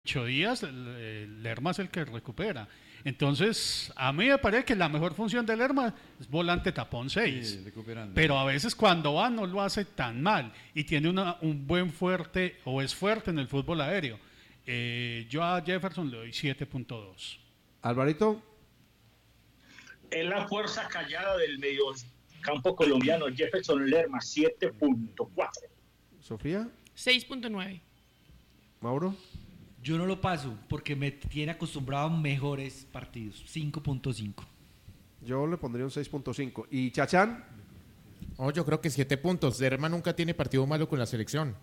8 días, Lerma es el que recupera. Entonces, a mí me parece que la mejor función de Lerma es volante tapón 6. Sí, recuperando. Pero a veces cuando va no lo hace tan mal y tiene un buen fuerte o es fuerte en el fútbol aéreo. Yo a Jefferson le doy 7.2. Alvarito. Es la fuerza callada del mediocampo colombiano, Jefferson Lerma, 7.4. Sofía. 6.9. Mauro. Yo no lo paso porque me tiene acostumbrado a mejores partidos. 5.5. Yo le pondría un 6.5. ¿Y Chachán? Oh, yo creo que 7 puntos. Lerma nunca tiene partido malo con la selección.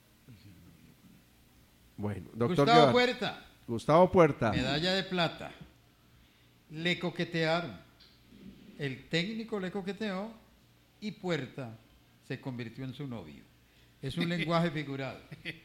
Bueno, doctor Gustavo Guevara. Puerta. Gustavo Puerta. Medalla de plata. Le coquetearon. El técnico le coqueteó y Puerta se convirtió en su novio. Es un lenguaje figurado.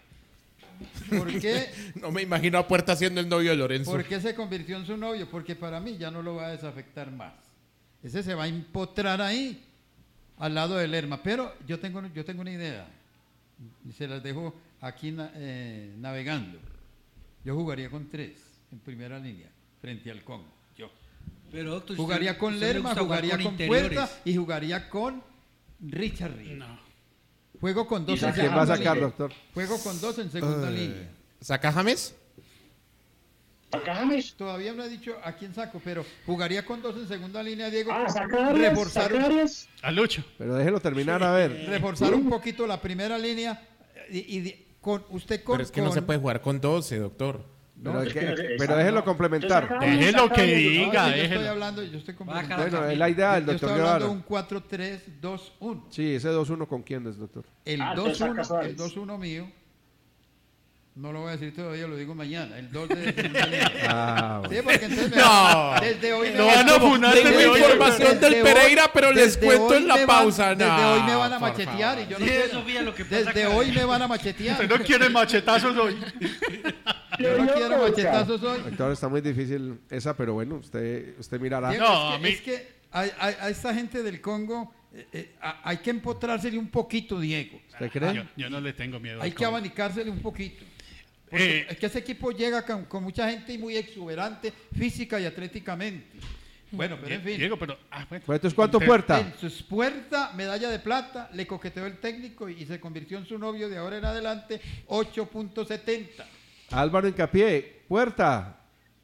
¿Por qué? No me imagino a Puerta siendo el novio de Lorenzo. ¿Por qué se convirtió en su novio? Porque para mí ya no lo va a desafectar más. Ese se va a empotrar ahí, al lado de Lerma. Pero yo tengo una idea. Y se las dejo aquí navegando. Yo jugaría con 3 en primera línea, frente al Congo. Yo. Pero, doctor, Jugaría con Lerma, jugaría con Puerta y jugaría con Richard Ríos. No. Juego con 2 en ¿Quién va a segunda sacar, línea. doctor? Juego con 2 en segunda línea. ¿Saca James? ¿Saca James? Todavía no he dicho a quién saco, pero jugaría con 2 en segunda línea, Diego. ¿Saca reforzar, A Lucho. Pero déjelo terminar, a ver. reforzar un poquito la primera línea con usted con. Pero es que no se puede jugar con 12, doctor. Pero déjelo complementar. Déjelo que diga, Yo estoy déjelo. hablando, yo estoy Bueno, es la idea del yo doctor estoy hablando Guevara. de un 4-3-2-1. Sí, ese 2-1 ¿con quién es, doctor? El entonces saca 2-1, Suárez. el 2-1 mío, no lo voy a decir todavía, lo digo mañana. El 2 de segunda línea. Ah, Sí, porque entonces No. desde hoy No van a funar Tengo desde hoy. información del desde Pereira, hoy- pero les desde cuento hoy en la me pausa. Desde No, hoy me van a por machetear y yo no Sí, quiero. Sofía, lo que pasa Desde que- hoy me van a machetear. Usted no quiere machetazos hoy. Yo no quiero machetazos hoy. doctor, está muy difícil esa, pero bueno, usted mirará. Diego, No, es que a esta gente del Congo hay que empotrársele un poquito, Diego. ¿Usted cree? Yo no le tengo miedo. Hay al que Congo. abanicársele un poquito. Porque es que ese equipo llega con mucha gente y muy exuberante física y atléticamente. Bueno, pero en fin. Diego, pero. Bueno. Pues entonces, ¿cuánto Usted- Puerta? En sus puertas, medalla de plata, le coqueteó el técnico y se convirtió en su novio de ahora en adelante, 8.70. Álvaro Hincapié, Puerta.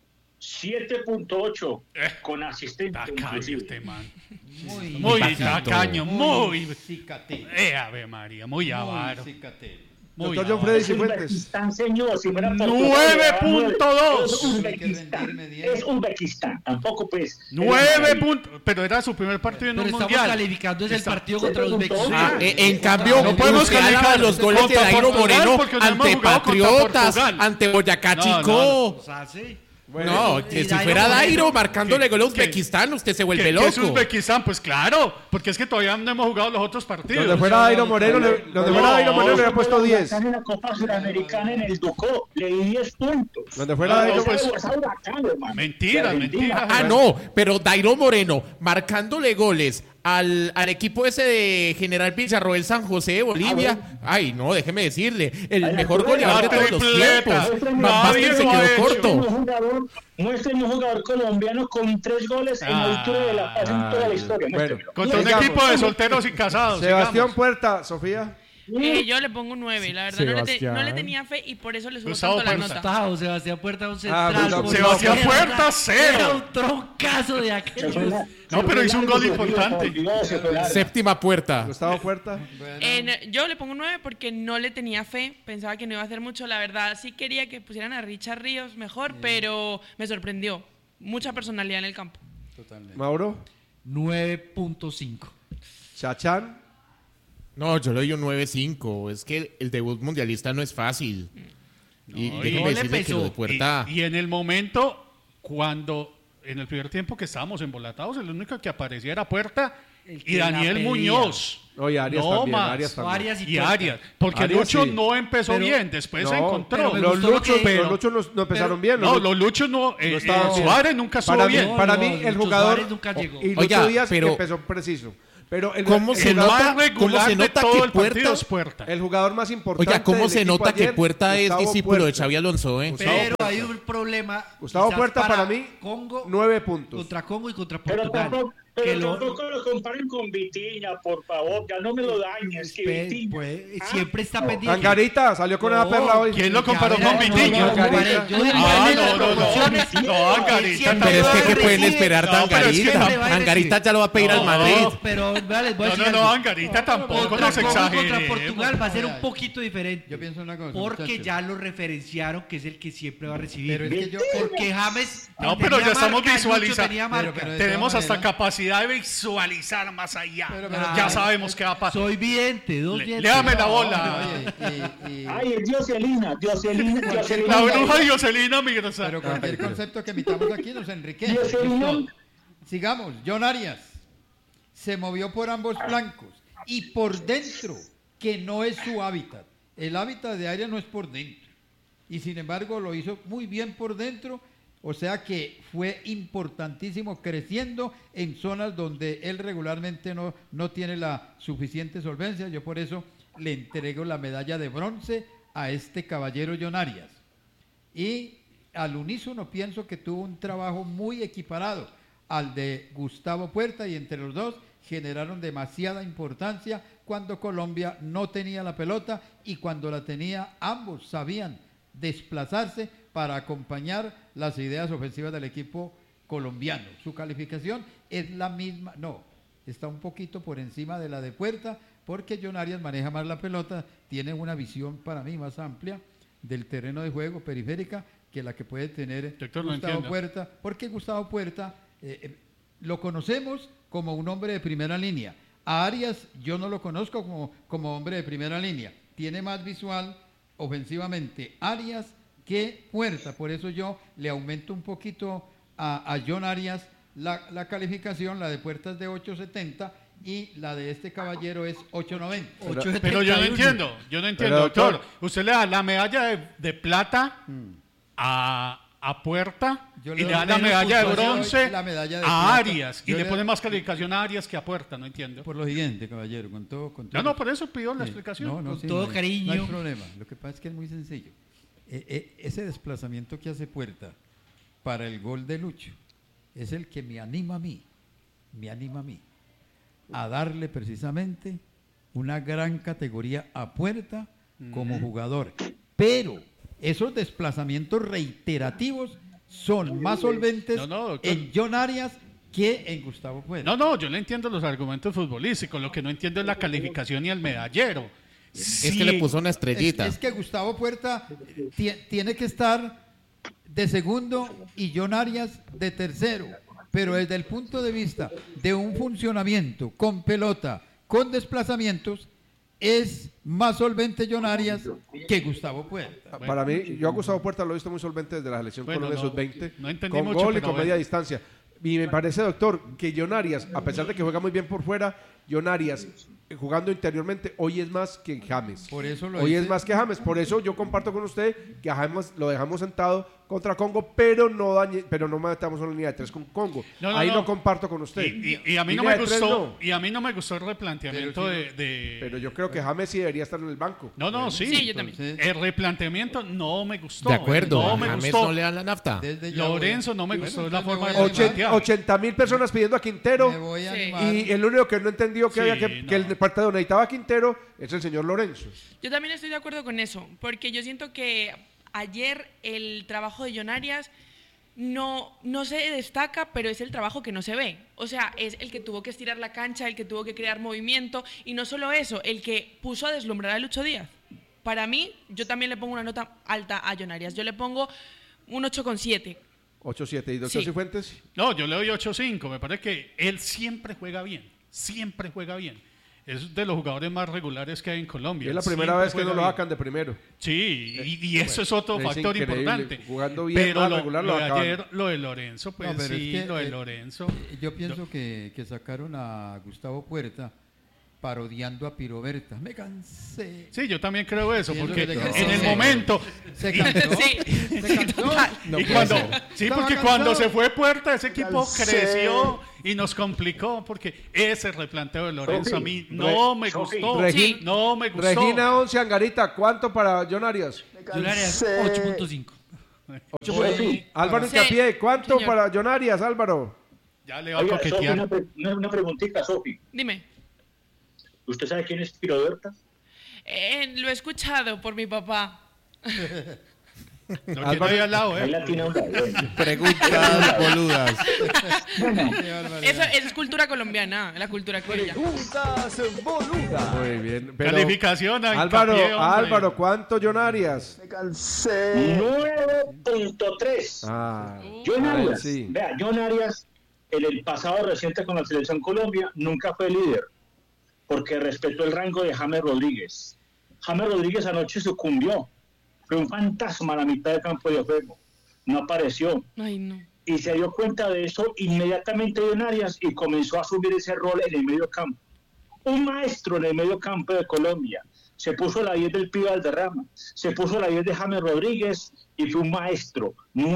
7.8 con asistente Tacaño inclusive. este man. Muy, Muy bajito. tacaño, muy. cicatero. Ave María, muy avaro. Muy cicatero. Muy Doctor John avaro. Freddy Es Cifuentes. Uzbekistán, señor. Si fuera 9.2. Es Hay que Uzbekistán. rendirme, Diego. Es Uzbekistán. Tampoco, pues. 9 puntos. Pero era su primer partido en Pero un estamos mundial. calificando es el Está- partido contra los Uzbekistán. Ah, en cambio, No podemos usted habla calificar de los goles de contra Dairo Portugal Moreno porque no hemos ante jugado contra Patriotas, Portugal. ante Boyacá No, Chico. O sea, sí. No, que Y si Dairo fuera Moreno, Dairo marcándole gol a que- Uzbekistán, usted se vuelve ¿Qué loco. es Uzbekistán? Pues claro, porque es que todavía no hemos jugado los otros partidos. Donde fuera Dairo Moreno, le había puesto 10. En la Copa Sudamericana en el Ducó, le di 10 puntos. Donde fuera No, Dairo, pues- Es Huracán, hermano. Mentira, De mentira. Argentina. Ah, no, pero Dairo Moreno marcándole goles al equipo ese de General Villarroel San José de Bolivia. Ay, no, déjeme decirle, el Ay, mejor la goleador de todos los tripleta. tiempos. Nadie Van Basten se lo ha quedó hecho. corto. Muéstrenme un jugador colombiano con 3 goles en la altura de la paz en toda la historia. Bueno, Muéstrenmelo. Contra un Sigamos. equipo de solteros y casados. Sebastián sigamos. Puerta, Sofía. Yo le pongo 9, la verdad. No le tenía fe y por eso le subo Gustavo tanto la Puerta. nota. Gustavo, Sebastián Puerta, un Ah, central. bueno, por Sebastián izquierda. Puerta, cero. Era un troncazo de aquellos. No, pero hizo un gol importante. Séptima puerta. Gustavo Puerta. Yo le pongo 9 porque no le tenía fe. Pensaba que no iba a hacer mucho. La verdad, sí quería que pusieran a Richard Ríos mejor, pero me sorprendió. Mucha personalidad en el campo. Totalmente. Mauro. 9.5. Chachán. No, yo le doy un 9.5. Es que el debut mundialista no es fácil. Y No, déjeme no le decirle que pesó. lo de Puerta... Y en el momento, cuando en el primer tiempo que estábamos embolatados, el único que aparecía era Puerta El y que la Daniel pedía. Muñoz. Oye, Arias No también. más. Arias también. Arias Y Puerta. Arias. Porque Arias Lucho sí. no empezó Pero- bien, después se No, encontró. pero me Los gustó lo Luchos, que- los Luchos no empezaron bien. No, los Luchos no. estaban bien. Suárez nunca estuvo Para bien. mí, No, para no, mí el Lucho jugador Suárez nunca llegó. y Lucho Oiga, Díaz pero- empezó preciso. Pero ¿Cómo El se más nota, regular se de nota todo que el partido Puerta? es Puerta. el jugador más importante. Oiga, ¿cómo del se equipo nota que ayer, Puerta es Gustavo discípulo de Puerta. Xavi Alonso, eh? Pero hay un problema. Gustavo quizás Puerta para mí, Congo, 9 puntos. contra Congo y contra Pero Portugal. tampoco, que pero tampoco lo comparen con Vitinha, por favor, ya no me lo dañes. Que Vitinha, siempre está pendiente. Angarita salió con esa perla hoy. ¿Quién lo comparó Ya, con no, Vitinha? no, Angarita. yo digo Ah, que las no, proporciones, no, Angarita siempre Pero es va que, a ¿qué pueden recibir. esperar de No, pero es que siempre va a Angarita? Angarita recibir. ya lo va a pedir al Madrid. Pero vea, les voy a No, decir no, algo. Angarita tampoco Contra nos Congo y exageremos. contra Portugal va a ser un poquito diferente. Yo pienso una cosa, Porque muchachos. ya lo referenciaron que es el que siempre va a recibir. Pero es que yo... Porque James No, pero tenía ya estamos marca, Lucho visualizando. tenía marca. Pero de Tenemos todas hasta maneras- capacidad de visualizar más allá. Pero- Ya sabemos qué va a pasar. Soy vidente, dos dientes. Léame la bola. Oye, Ay, es Dioselina. La bruja Dioselina Migrosa. pero cualquier concepto que emitamos aquí nos enriquece. Yo soy Listo. un- Sigamos. John Arias se movió por ambos flancos y por dentro, que no es su hábitat. El hábitat de Arias no es por dentro. Y sin embargo lo hizo muy bien por dentro. O sea que fue importantísimo creciendo en zonas donde él regularmente no tiene la suficiente solvencia. Yo por eso le entrego la medalla de bronce a este caballero John Arias. Y al unísono pienso que tuvo un trabajo muy equiparado al de Gustavo Puerta y entre los dos generaron demasiada importancia cuando Colombia no tenía la pelota y cuando la tenía ambos sabían desplazarse para acompañar las ideas ofensivas del equipo colombiano. Su calificación es la misma, no, está un poquito por encima de la de Puerta porque John Arias maneja más la pelota, tiene una visión para mí más amplia del terreno de juego periférica que la que puede tener Doctor, no Gustavo entiendo. Puerta, porque Gustavo Puerta lo conocemos como un hombre de primera línea. A Arias yo no lo conozco como hombre de primera línea. Tiene más visual ofensivamente Arias que Puerta. Por eso yo le aumento un poquito a John Arias la calificación. La de Puerta es de 8.70 y la de este caballero es 8.90. Pero yo no entiendo, Pero, doctor. doctor. Usted le da la medalla de plata a Puerta Yo y le le da doy la menos medalla de puntuación, bronce la medalla de a plata. Arias y Yo le le- pone más calificación a Arias que a Puerta, no entiendo. Por lo siguiente, caballero, con todo. No, por eso pido la Sí. explicación. No, Con sí, todo no hay- cariño. No hay problema. Lo que pasa es que es muy sencillo. Ese desplazamiento que hace Puerta para el gol de Lucho es el que me anima a mí a darle precisamente una gran categoría a Puerta como jugador. Pero esos desplazamientos reiterativos son más solventes No, no, doctor. en John Arias que en Gustavo Puerta. No, yo le entiendo los argumentos futbolísticos. Lo que no entiendo es la calificación y el medallero. Es que le puso una estrellita. Es que Gustavo Puerta tiene que estar de segundo y John Arias de tercero. Pero desde el punto de vista de un funcionamiento con pelota, con desplazamientos, es más solvente John Arias que Gustavo Puerta. Para mí, yo a Gustavo Puerta lo he visto muy solvente desde la selección Bueno, Colombia no, sub-20, no entendí con mucho, gol y pero con media bueno. distancia. Y me parece, doctor, que John Arias, a pesar de que juega muy bien por fuera, John Arias, jugando interiormente, hoy es más que James. Por eso lo Hoy hice. es más que James. Por eso yo comparto con usted que a James lo dejamos sentado contra Congo, pero no metamos una línea de 3 con Congo. Ahí no comparto con usted. Y a mí no Línea me de tres, gustó. no. Y a mí no me gustó el replanteamiento de. Pero yo creo que James sí debería estar en el banco. No, sí. Sí, yo también. Entonces, El replanteamiento no me gustó. De acuerdo, No a me James gustó. no le dan la nafta. desde ya voy- Lorenzo no me Bueno, gustó la entonces forma me de voy a plantear. 80.000 personas pidiendo a Quintero. Me voy a Sí. animar. Y el único que no entendió que, Sí, había que el partido necesitaba a Quintero es el señor Lorenzo. Yo también estoy de acuerdo con eso, porque yo siento que ayer el trabajo de John Arias no se destaca, pero es el trabajo que no se ve. O sea, es el que tuvo que estirar la cancha, el que tuvo que crear movimiento, y no solo eso, el que puso a deslumbrar a Lucho Díaz. Para mí, yo también le pongo una nota alta a John Arias. Yo le pongo un 8,7. 8-7. ¿Y doctor Sí. Cifuentes? No, yo le doy 8-5. Me parece que él siempre juega bien. Siempre juega bien. Es de los jugadores más regulares que hay en Colombia. Es la Él primera siempre vez que no juega lo bien. sacan de primero. Sí, y eso es otro es factor increíble. importante. Jugando bien, pero más lo, regular, lo lo de acaban. ayer, lo de Lorenzo, pues No, pero sí, es que, lo de Lorenzo. Yo pienso que sacaron a Gustavo Puerta parodiando a Piroberta. Me cansé. Sí, yo también creo eso, Pienso porque que te en cansó. el momento... Se cansó. Sí. Se cansó. y cuando, sí, Estaba porque cansado. cuando se fue Puerta, ese equipo Cansé. creció y nos complicó porque ese replanteo de Lorenzo a mí no me gustó. Regi- No me gustó. Regina 11, Angarita, ¿cuánto para John Arias? John Arias, 8.5. 8. Álvaro Sí, Incapié, ¿cuánto señor. para John Arias, Álvaro? Ya le va a Oiga, Sofi, coquetear. una preguntita, Sofi. Dime. ¿Usted sabe quién es Piro Huerta? Lo he escuchado por mi papá. Lo tiene ahí al lado, Ahí la tiene un lado. Preguntas boludas. Eso es cultura colombiana, la cultura criolla. Muy bien. Pero, Calificación a Álvaro, Hincapié, hombre. Álvaro, ¿cuánto John Arias? 9.3. Ah, John a ver, Arias, sí. vea, John Arias, en el pasado reciente con la Selección Colombia, nunca fue líder, porque respetó el rango de James Rodríguez. James Rodríguez anoche sucumbió. Fue un fantasma a la mitad del campo de juego. No apareció. Ay, no. Y se dio cuenta de eso inmediatamente John Arias y comenzó a asumir ese rol en el medio campo. Un maestro en el medio campo de Colombia. Se puso la 10 del Pío Valderrama, se puso la 10 de James Rodríguez y fue un maestro.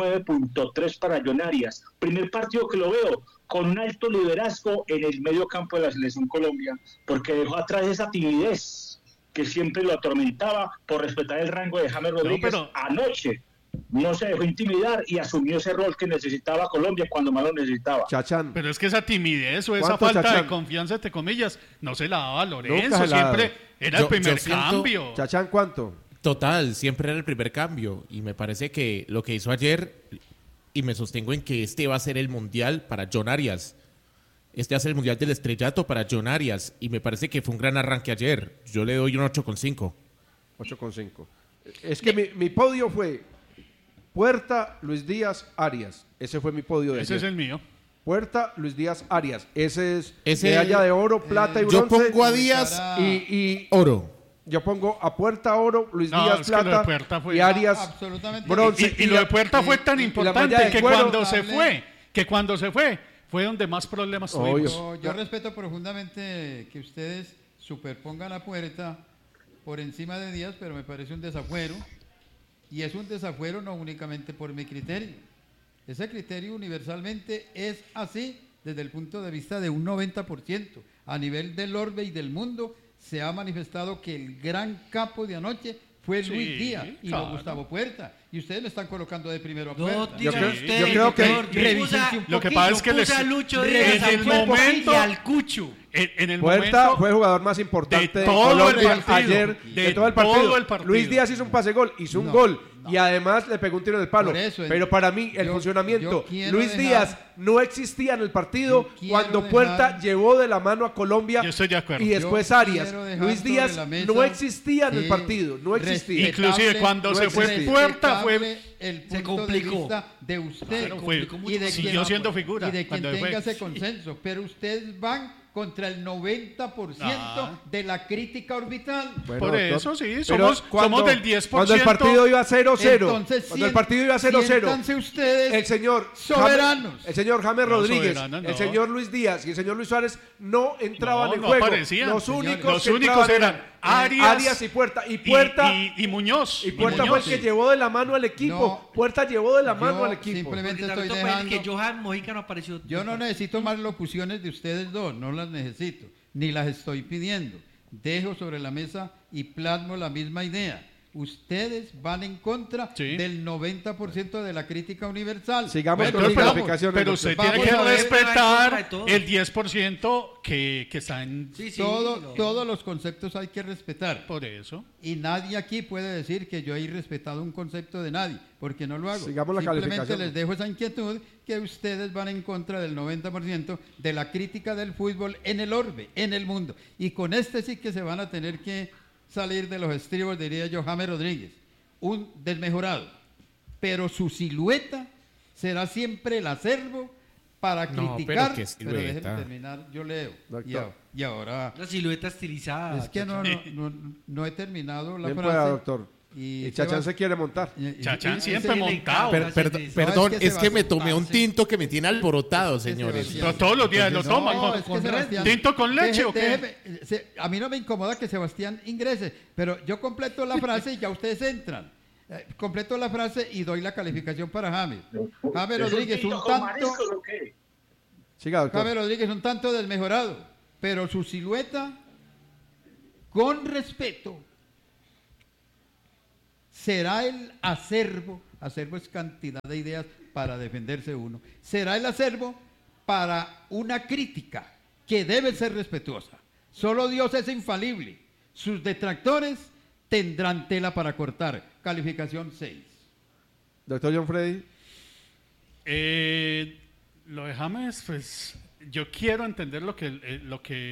9.3 para John Arias. Primer partido que lo veo con un alto liderazgo en el medio campo de la Selección Colombia, porque dejó atrás esa timidez que siempre lo atormentaba por respetar el rango de James Rodríguez. pero- Anoche no se dejó intimidar y asumió ese rol que necesitaba Colombia cuando más lo necesitaba. Chachán. Pero es que esa timidez o esa ¿Cuánto, falta Chachán? de confianza, entre comillas, no se la daba Nunca Lorenzo. se la daba. Siempre era el Yo primer siento- cambio. Chachán, ¿cuánto? Total, siempre era el primer cambio. Y me parece que lo que hizo ayer, y me sostengo en que este va a ser el mundial para John Arias. Este va a ser el mundial del estrellato para John Arias. Y me parece que fue un gran arranque ayer. Yo le doy un 8.5. 8.5. Es que mi podio fue Puerta, Luis Díaz, Arias. Ese fue mi podio de Ese ayer. es el mío. Puerta, Luis Díaz, Arias. Ese es Ese- medalla de oro, plata y Yo bronce. pongo a Díaz y oro. yo pongo a Puerta oro, Luis No, Díaz es que lo de plata Puerta fue- y Arias Absolutamente. bronce. Y lo de Puerta fue tan y la importante medalla de que cuero. cuando se fue donde más problemas Obvio. tuvimos. Yo respeto profundamente que ustedes superpongan a Puerta por encima de Díaz, pero me parece un desafuero. Y es un desafuero no únicamente por mi criterio. Ese criterio universalmente es así desde el punto de vista de un 90%. A nivel del orbe y del mundo se ha manifestado que el gran capo de anoche fue Sí, Luis Díaz y claro. no Gustavo Puerta. Y ustedes me están colocando de primero a No, Puerta. diga creo- usted, yo creo que- señor, yo Revísense puse a- un Lo que poquito. pasa es que yo puse les- a Lucho en Díaz, el al Cuerpo momento- y al Cucho. En el Puerta momento fue el jugador más importante de de todo el Colombia partido, ayer, de de todo el partido. Luis Díaz hizo un pase gol, hizo un No, gol no. y además le pegó un tiro en el palo. Por eso, Pero para mí el yo funcionamiento, quiero Luis dejar- Díaz no existía en el partido Yo quiero cuando dejar- Puerta llevó de la mano a Colombia Yo estoy de acuerdo. y después Yo Arias. quiero dejar Luis sobre Díaz la mesa no existía en el que partido, no existía. Inclusive cuando no se fue existía. Puerta fue Respetable el punto Se complicó. de vista de usted Claro, fue- y de siguió quien, siendo figura y de quien cuando tenga fue. ese consenso, pero ustedes van contra el 90% Ah. de la crítica orbital. Bueno, Por doctor, eso sí, pero somos del 10%. Cuando el partido iba 0-0, Entonces, cuando el partido iba 0-0, siéntanse ustedes el señor soberanos. el señor James No, Rodríguez, soberanos no. el señor Luis Díaz y el señor Luis Suárez no entraban No, en no juego. aparecían. Los Señores, únicos, los que únicos entraban eran Arias y Puerta. Y Puerta, y Muñoz. y Puerta Muñoz. fue el que llevó de la mano al equipo. No, Puerta llevó de la mano yo al equipo. simplemente Porque estoy tanto para dejando. que Johan Mojica no apareció. Yo no necesito más locuciones de ustedes dos, no las necesito, ni las estoy pidiendo. Dejo sobre la mesa y plasmo la misma idea. Ustedes van en contra Sí. del 90% de la crítica universal. Sigamos Bueno, con las Pero, calificaciones. pero doctor. usted Vamos tiene que a ver, respetar hay todo. el 10% que está en... Sí, sí, Todos los conceptos hay que respetar. Por eso. Y nadie aquí puede decir que yo he irrespetado un concepto de nadie, porque no lo hago. Sigamos la Simplemente calificación. les dejo esa inquietud que ustedes van en contra del 90% de la crítica del fútbol en el orbe, en el mundo. Y con este sí que se van a tener que salir de los estribos, diría yo, James Rodríguez, un desmejorado. Pero su silueta será siempre el acervo para No, criticar. pero qué Pero déjenme silueta. terminar, yo leo. Doctor. Y ahora... La silueta estilizada. Es que no he terminado la Bien frase. pueda, doctor. Y Y Chachán Sebas- se quiere montar. Chachán y- siempre y- montado. encanta. Perdón, es que es que me Sebastián- tomé un tinto que me tiene alborotado, Es que señores. Sebastián- Pero todos los días lo No, toman. es que Sebastián- ¿Tinto con leche o qué? a mí no me incomoda que Sebastián ingrese, pero yo completo la frase y ya ustedes entran. Completo la frase y doy la calificación para James. James ¿Es un Rodríguez, tinto un con tanto... mariscos o qué? Siga, doctor. James Rodríguez un tanto desmejorado, pero su silueta, con respeto, será el acervo es cantidad de ideas para defenderse uno, será el acervo para una crítica que debe ser respetuosa. Solo Dios es infalible, sus detractores tendrán tela para cortar. Calificación 6. Doctor John Freddy. Lo de James, pues yo quiero entender lo que el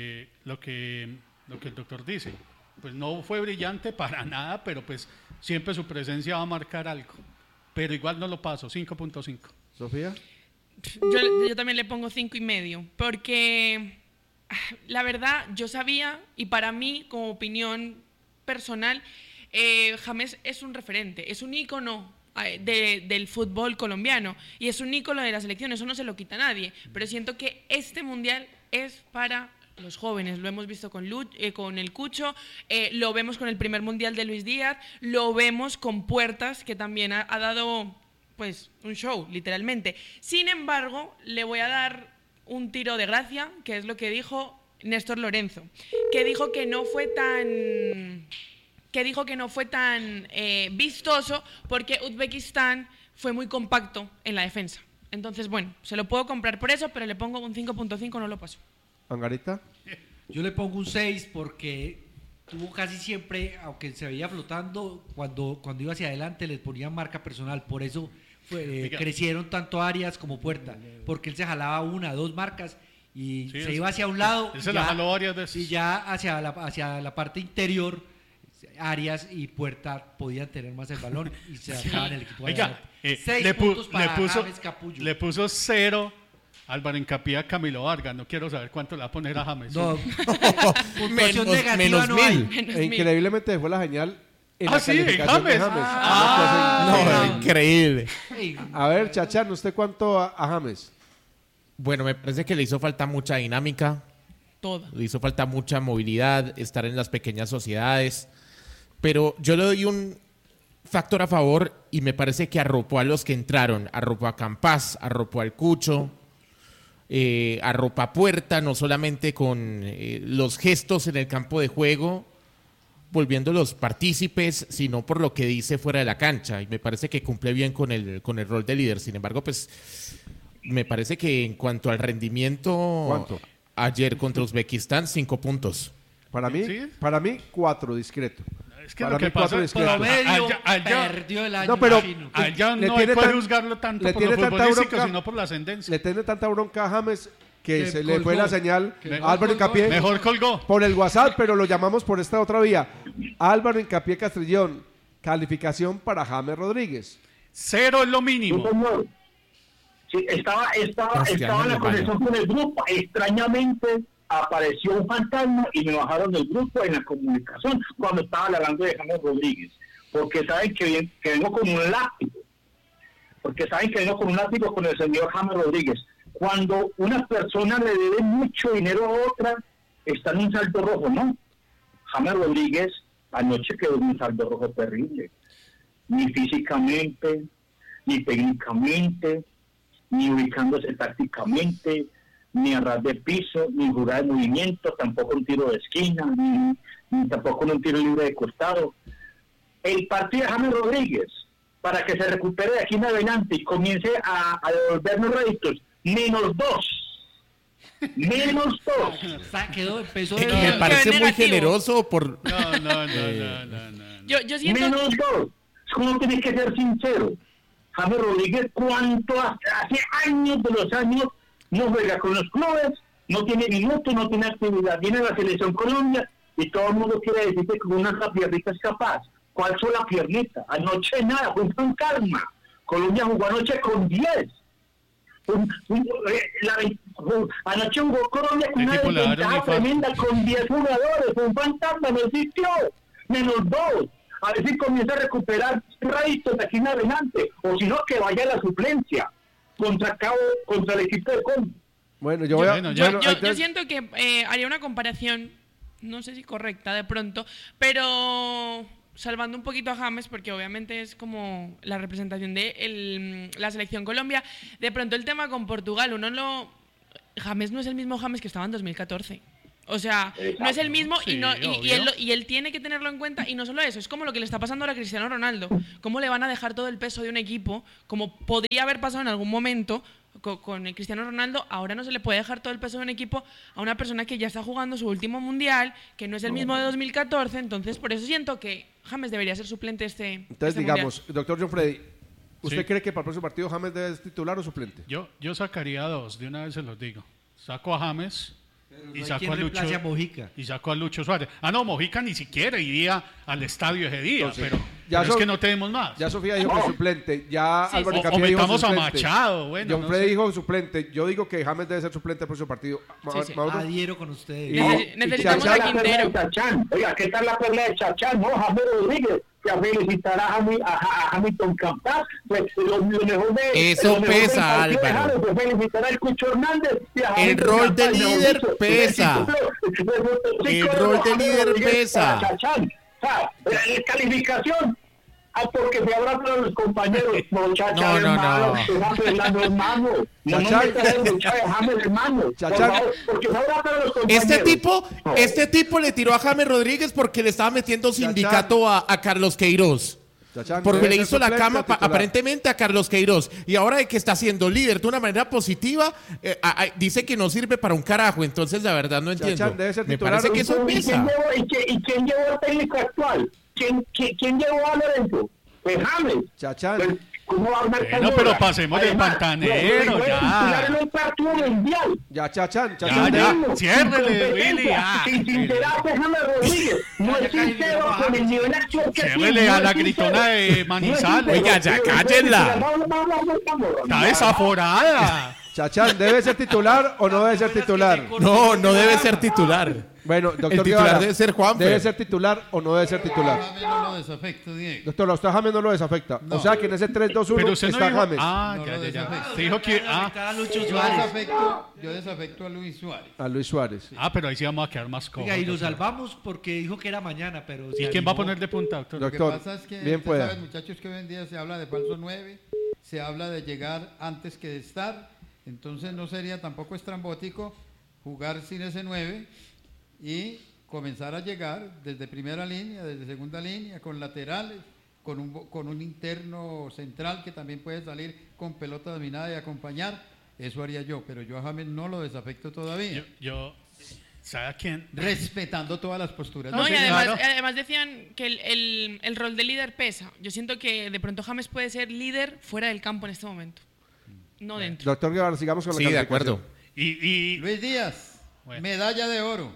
doctor dice. Pues no fue brillante para nada, pero pues siempre su presencia va a marcar algo. Pero igual no lo paso, 5.5. Sofía. Yo también le pongo 5,5, porque la verdad yo sabía, y para mí, como opinión personal, James es un referente, es un ícono del fútbol colombiano y es un ícono de la selección, eso no se lo quita a nadie, pero siento que este mundial es para los jóvenes. Lo hemos visto con el Cucho, lo vemos con el primer mundial de Luis Díaz, lo vemos con Puertas, que también ha dado pues un show, literalmente. Sin embargo, le voy a dar un tiro de gracia, que es lo que dijo Néstor Lorenzo, que dijo que no fue tan vistoso porque Uzbekistán fue muy compacto en la defensa. Entonces, bueno, se lo puedo comprar por eso, pero le pongo un 5.5, no lo paso. ¿Angarita? Yo le pongo un 6 porque tuvo casi siempre, aunque se veía flotando, cuando iba hacia adelante les ponían marca personal. Por eso crecieron tanto Arias como Puerta, porque él se jalaba 1, 2 marcas y se iba hacia un lado. Él se la jaló varias veces. Y ya hacia la parte interior, Arias y Puerta podían tener más el balón y se sacaban el equipo. Oiga, 6 puntos para James Capullo. Le puso 0 Álvaro Hincapié a Camilo Vargas. No quiero saber cuánto le va a poner a James. No, puntuación negativa no hay. Increíblemente fue la señal en la sí, calificación de James. No, increíble. A ver, Chachán, ¿usted cuánto a James? Bueno, me parece que le hizo falta mucha dinámica. Toda. Le hizo falta mucha movilidad, estar en las pequeñas sociedades. Pero yo le doy un factor a favor y me parece que arropó a los que entraron. Arropó a Campas, arropó al Cucho, arropó a Puerta, no solamente con los gestos en el campo de juego, volviéndolos partícipes, sino por lo que dice fuera de la cancha. Y me parece que cumple bien con el rol de líder. Sin embargo, pues me parece que en cuanto al rendimiento, ¿cuánto? Ayer contra Uzbekistán, 5 puntos. Para mí, ¿Sí? 4, discreto. Es que para lo que mí, pasa 4 es discreto. Promedio allá- perdió el año. No, pero- chino. allá le no tiene puede tan- juzgarlo tanto le por lo tiene tanta futbolístico, bronca- sino por la ascendencia. Le tiene tanta bronca a James que Que se le fue colgó. la señal Que a Álvaro colgó. Hincapié Mejor colgó. por el WhatsApp, pero lo llamamos por esta otra vía. Álvaro Hincapié Castrillón, calificación para James Rodríguez. 0 es lo Sí, mínimo. señor. Sí, estaba en la Cristiano conexión con el grupo. Extrañamente apareció un fantasma y me bajaron del grupo en la comunicación cuando estaba hablando de James Rodríguez. Porque saben que vengo con un látigo. Porque saben que vengo con un látigo con el señor James Rodríguez. Cuando una persona le debe mucho dinero a otra, está en un saldo rojo, ¿no? James Rodríguez anoche quedó en un saldo rojo terrible. Ni físicamente, ni técnicamente, ni ubicándose tácticamente, ni a ras de piso, ni jugada de movimiento, tampoco un tiro de esquina, ni tampoco un tiro libre de costado. El partido de James Rodríguez, para que se recupere de aquí en adelante y comience a devolvernos réditos, -2. -2. O sea, empezó Me de... parece muy negativo. generoso por... No. Yo siento... -2. ¿Cómo tienes que ser sincero? James Rodríguez, ¿cuánto hace años de los años no juega con los clubes? No tiene minutos, no tiene actividad. Viene a la Selección Colombia y todo el mundo quiere decir que con una piernita es capaz. ¿Cuál fue la piernita? Anoche nada, fue un calma. Colombia jugó anoche con 10. Anoche jugó Colombia con una Equipo le daron desventaja infarto. tremenda con 10 jugadores. Fue un fantasma, no existió. -2. A ver si comienza a recuperar réditos de aquí en adelante. O si no, que vaya a la suplencia contra el equipo de Congo. Bueno, yo voy a... Bueno, ya- bueno, Yo entonces- siento que haría una comparación, no sé si correcta de pronto, pero salvando un poquito a James, porque obviamente es como la representación de la selección Colombia. De pronto el tema con Portugal, uno James no es el mismo James que estaba en 2014. O sea, no es el mismo Sí, y él tiene que tenerlo en cuenta. Y no solo eso, es como lo que le está pasando ahora a Cristiano Ronaldo. ¿Cómo le van a dejar todo el peso de un equipo? Como podría haber pasado en algún momento con el Cristiano Ronaldo. Ahora no se le puede dejar todo el peso de un equipo a una persona que ya está jugando su último mundial, que no es el mismo de 2014. Entonces, por eso siento que James debería ser suplente Entonces, digamos, doctor John Freddy, ¿usted cree que para el próximo partido James debe ser titular o suplente? Yo sacaría 2, de una vez se los digo. Saco a James y hay saco quien a Lucho reemplace a Mojica. y saco a Lucho Suárez. No, Mojica ni siquiera iría al estadio ese día, Entonces, pero ya es que no tenemos más. Ya Sofía dijo que suplente, ya Sí, Álvaro sí. Hincapié O dijo metamos a suplente. Machado, bueno, John no Freddy sé. dijo suplente. Yo digo que James debe ser suplente el próximo partido. Sí. Mauro. Adhiero con ustedes. Necesitamos Chachán, a Quintero. Chachán. Oiga, ¿qué tal la perla de Chachán? No, James Rodríguez, que a felicitar a Hamilton Campas. Pues lo mejor de Eso lo mejor del pesa, partido de Álvaro. James fue felicitar al Cucho Hernández y a El Hamilton rol de Campas, líder mejor dicho. pesa. El rol de líder pesa. Chachán. O sea, la calificación. Porque se abrazan a los compañeros. No, Chachán, No. hermano. Fernando, hermano. No Chachán. metas en lucha de James, hermano. Por Chachán. favor, porque se abrazan a los compañeros. Este tipo le tiró a James Rodríguez porque le estaba metiendo sindicato a Carlos Queiroz. Chachán, Porque debe le ser hizo la suplente cama o titular. aparentemente a Carlos Queiroz. Y ahora de que está siendo líder de una manera positiva, dice que no sirve para un carajo. Entonces, la verdad, no entiendo. Chachán, debe ser Me titular. parece que eso ¿Y pesa. quién llevó al técnico actual? ¿Quién llevó a Lorenzo? Pues James. Chachán. Pues, ¿cómo va a hablar Bueno, pero pasemos del pantanero, ya. En un partido mundial. Ya, Chachán. Ya, ciérrele, Willy, Sin sincerarse, James Rodríguez. No es sincero con el nivel actual que Ciérrele tiene, a no la es sincero. gritona de Manizales. Oiga, ya cállenla. Está desaforada. Chachán, ¿debe ser titular o no debe ser titular? No debe ser titular. Bueno, doctor El titular Guevara, debe ser Juanfer. ¿debe ser titular o no debe ser titular? James no lo desafecto, Diego. Doctor, a usted James no lo desafecta. No. O sea que en ese 3-2-1 Pero usted no está dijo. James. Ah, No ya. lo desafecto. Se dijo que. A Lucho Yo Suárez. desafecto a Luis Suárez. A Luis Suárez. Pero ahí sí vamos a quedar más cómodos. Oiga, y lo salvamos porque dijo que era mañana, pero... ¿Y quién va a poner de punta, doctor? Lo que Doctor, pasa es que, bien usted pueda. sabe, muchachos, que hoy en día se habla de falso 9, se habla de llegar antes que de estar, entonces no sería tampoco estrambótico jugar sin ese 9 y comenzar a llegar desde primera línea, desde segunda línea, con laterales, con un interno central que también puede salir con pelota dominada y acompañar. Eso haría yo, pero yo a James no lo desafecto todavía. Yo ¿sabe a quién? Respetando todas las posturas. No, sí, y claro. además decían que el rol de líder pesa. Yo siento que de pronto James puede ser líder fuera del campo en este momento, no dentro. Doctor Guevara, sigamos con la Sí, de calificación. acuerdo. Y Luis Díaz, Bueno. medalla de oro,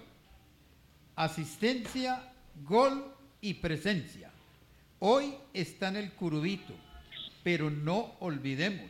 asistencia, gol y presencia. Hoy está en el Curubito, pero no olvidemos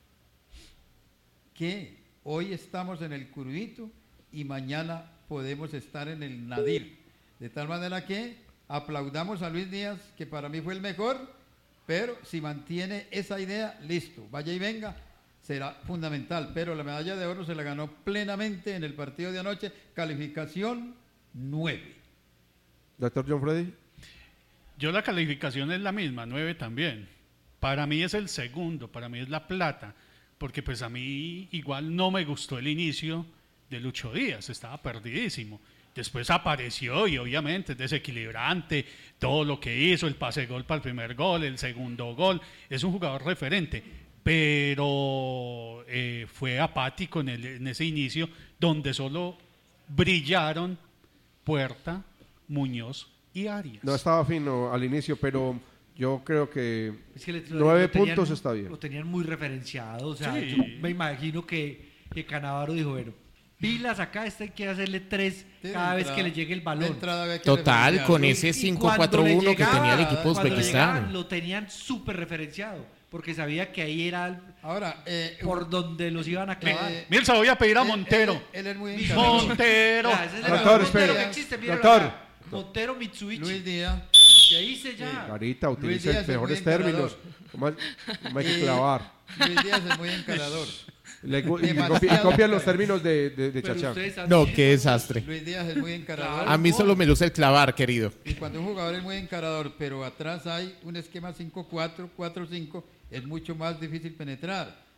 que hoy estamos en el Curubito y mañana podemos estar en el Nadir. De tal manera que aplaudamos a Luis Díaz, que para mí fue el mejor, pero si mantiene esa idea, listo, vaya y venga, será fundamental. Pero la medalla de oro se la ganó plenamente en el partido de anoche, calificación 9. Doctor John Freddy. yo la calificación es la misma, 9 también. Para mí es el segundo, para mí es la plata, porque pues a mí igual no me gustó el inicio de Lucho Díaz, estaba perdidísimo. Después apareció y obviamente es desequilibrante, todo lo que hizo, el pase gol para el primer gol, el segundo gol, es un jugador referente, pero fue apático en ese inicio donde solo brillaron Puerta, Muñoz y Arias. No estaba fino al inicio, pero yo creo que Es que 9 lo tenían- puntos está bien. Lo tenían muy referenciado. O sea, Sí. yo me imagino que Canavaro dijo, bueno, pilas acá, hay que hacerle 3 cada vez que le llegue el balón. Total, con ese Y cuando 5-4-1 le que llegaba, tenía el equipo cuando le Uzbekistán. llegaban, lo tenían súper referenciado, porque sabía que ahí era Ahora, por donde los iban a clavar. Mirza, voy a pedir a Montero. Él es muy encargado. Montero. Vea, ese es el Doctor, mejor Montero espere. que existe, míralo Doctor. acá. Montero Mitsubishi. Luis Díaz. ¿Qué hice ya? Carita, utilice Díaz es mejores muy encarador. términos. ¿Cómo hay que clavar? Luis Díaz es muy encarador. Y Demasiado copian los encarador. términos de Pero Chachán. ustedes saben- No, qué desastre. Luis Díaz es muy encarador. A mí solo me luce el clavar, querido. Y cuando un jugador es muy encarador, pero atrás hay un esquema 5-4, 4-5, es mucho más difícil penetrar.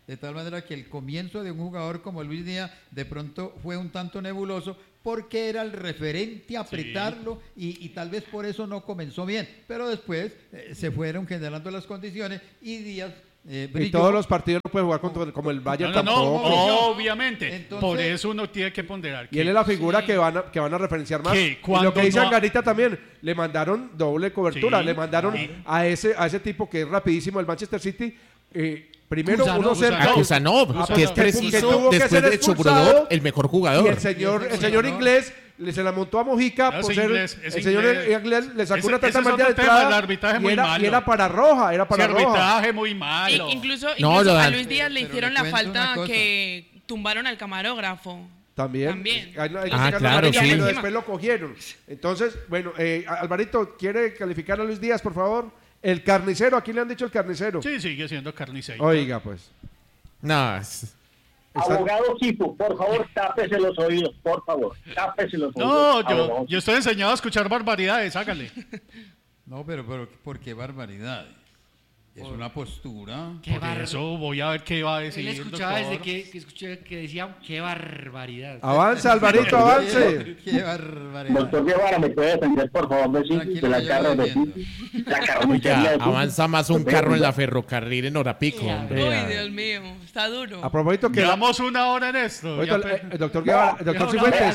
de tal manera que el comienzo de un jugador como Luis Díaz de pronto fue un tanto nebuloso porque era el referente a apretarlo y tal vez por eso no comenzó bien, pero después se fueron generando las condiciones y Díaz y todos los partidos no puede jugar como el Bayern tampoco. Obviamente. Entonces, por eso uno tiene que ponderar. Y él es la figura que van a referenciar más. Y lo que dice Angarita también, le mandaron doble cobertura, le mandaron a ese tipo que es rapidísimo del Manchester City. Primero uno cerca. A Kusanov, que es preciso, después de Chobrodov, el mejor jugador. Y el señor inglés se la montó a Mojica por ser el señor inglés le sacó una tartamalla de entrada y era para roja, arbitraje muy malo. Incluso a Luis Díaz le hicieron la falta que tumbaron al camarógrafo. También. Claro, sí. Pero después lo cogieron. Entonces, bueno, Alvarito, ¿quiere calificar a Luis Díaz, por favor? El carnicero, aquí le han dicho el carnicero. Sí, sigue siendo carnicero. Oiga, pues. No, Abogado Chico, por favor, tápese los oídos, por favor. Tápese los oídos. No, yo estoy enseñado a escuchar barbaridades, hágale. No, pero ¿por qué barbaridades? Es una postura. Por eso voy a ver qué va a decir. Él escuchaba desde que escuché que decían qué barbaridad. Avanza, Alvarito, avance. Qué barbaridad. Doctor Guevara, ¿me puede defender, por favor, de la carrocería? Avanza más un carro en la ferrocarril en hora pico. Uy, Dios mío, está duro. A propósito que llevamos una hora en esto. El doctor Guevara, el doctor Cifuentes.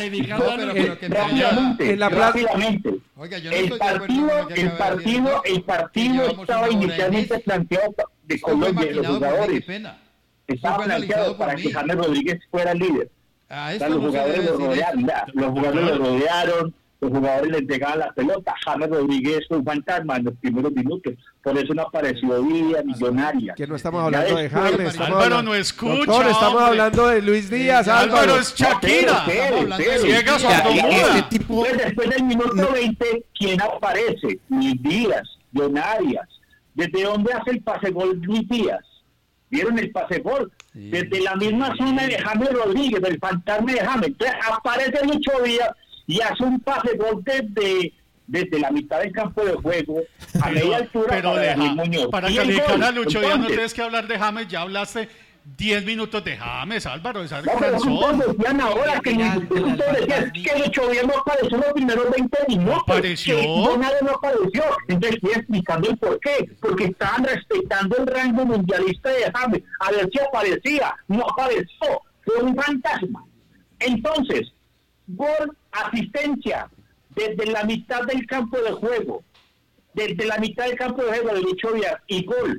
En la rápidamente. Oiga, yo no el partido estaba inicialmente planteado de Colombia, los jugadores. Estaba planteado para que James Rodríguez fuera el líder. Los jugadores lo rodearon, los jugadores le entregaban la pelota. James Rodríguez fue un fantasma en los primeros minutos. Por eso no apareció Díaz, Millonaria. Que no estamos hablando de James. Álvaro no escucha. Doctor, estamos hablando de Luis Díaz. Álvaro es Shakira. Ciega sordomuda. Después del minuto 20, ¿quién aparece? Luis Díaz, Millonarias. ¿Desde dónde hace el pase gol Luis Díaz? ¿Vieron el pase gol? Sí. Desde la misma zona de James Rodríguez, del fantasma de James. Entonces aparece Lucho Díaz y hace un pase gol desde la mitad del campo de juego a media altura para calificar a Lucho Díaz no tienes que hablar de James, ya hablaste 10 minutos de James, Álvaro. Esa decían ahora que Lucho Díaz no apareció los primeros 20 minutos. No apareció. No apareció. Entonces estoy explicando el por qué. Porque estaban respetando el rango mundialista de James. A ver si aparecía. No apareció. Fue un fantasma. Entonces, gol, asistencia, desde la mitad del campo de juego. Desde la mitad del campo de juego de Lucho Díaz y gol.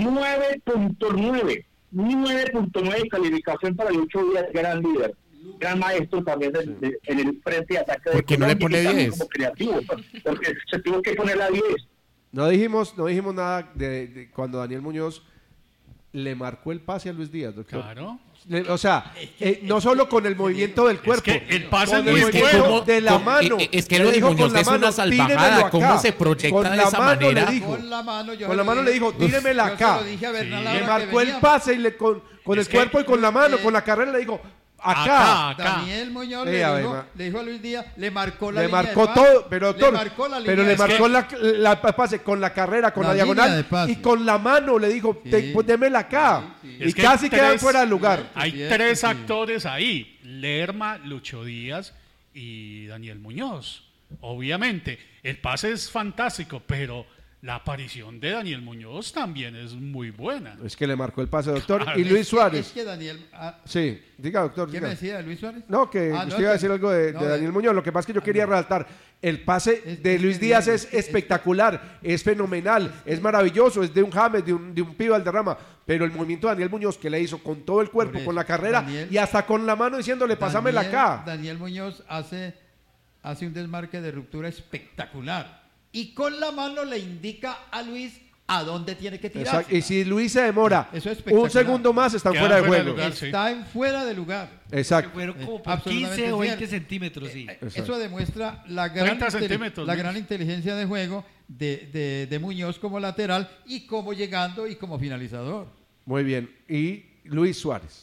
9.9 de calificación para Lucho Díaz, gran líder, gran maestro también en el frente de ataque. ¿Por qué no le pone 10? Como creativo, porque se tuvo que poner la 10. No dijimos nada de cuando Daniel Muñoz le marcó el pase a Luis Díaz, doctor. Claro. O sea, no solo con el movimiento del cuerpo. Es que el pase es muy bueno. De la mano. Es que lo de Muñoz es una salvajada. ¿Cómo se proyecta de esa manera? Con la mano le dijo, tíremela acá. Le marcó el pase y con el cuerpo y con la mano, con la carrera le dijo, acá. Daniel Muñoz le dijo a Luis Díaz, le marcó la línea. Le marcó todo, pero doctor, le marcó la pase con la carrera, con la diagonal y con la mano le dijo, démela acá. Y casi quedan fuera del lugar. Hay tres actores ahí, Lerma, Lucho Díaz y Daniel Muñoz. Obviamente, el pase es fantástico, pero la aparición de Daniel Muñoz también es muy buena. Es que le marcó el pase, doctor. Y Luis Suárez. Es que Daniel... sí, diga, doctor. ¿Qué me decía de Luis Suárez? No, que usted iba a decir algo de Daniel Muñoz. Lo que pasa es que yo quería resaltar. El pase de Luis Díaz es espectacular, es fenomenal, es maravilloso, es de un James, de un Pío Valderrama. Pero el movimiento de Daniel Muñoz que le hizo con todo el cuerpo, con la carrera y hasta con la mano diciéndole, pásamela acá. Daniel Muñoz hace un desmarque de ruptura espectacular. Y con la mano le indica a Luis a dónde tiene que tirar. Y si Luis se demora un segundo más, está fuera de juego. Está en fuera de lugar. Exacto. Fueron como por 15 o 20 centímetros. Sí. Eso demuestra la gran inteligencia de juego de Muñoz como lateral y como llegando y como finalizador. Muy bien. Y Luis Suárez.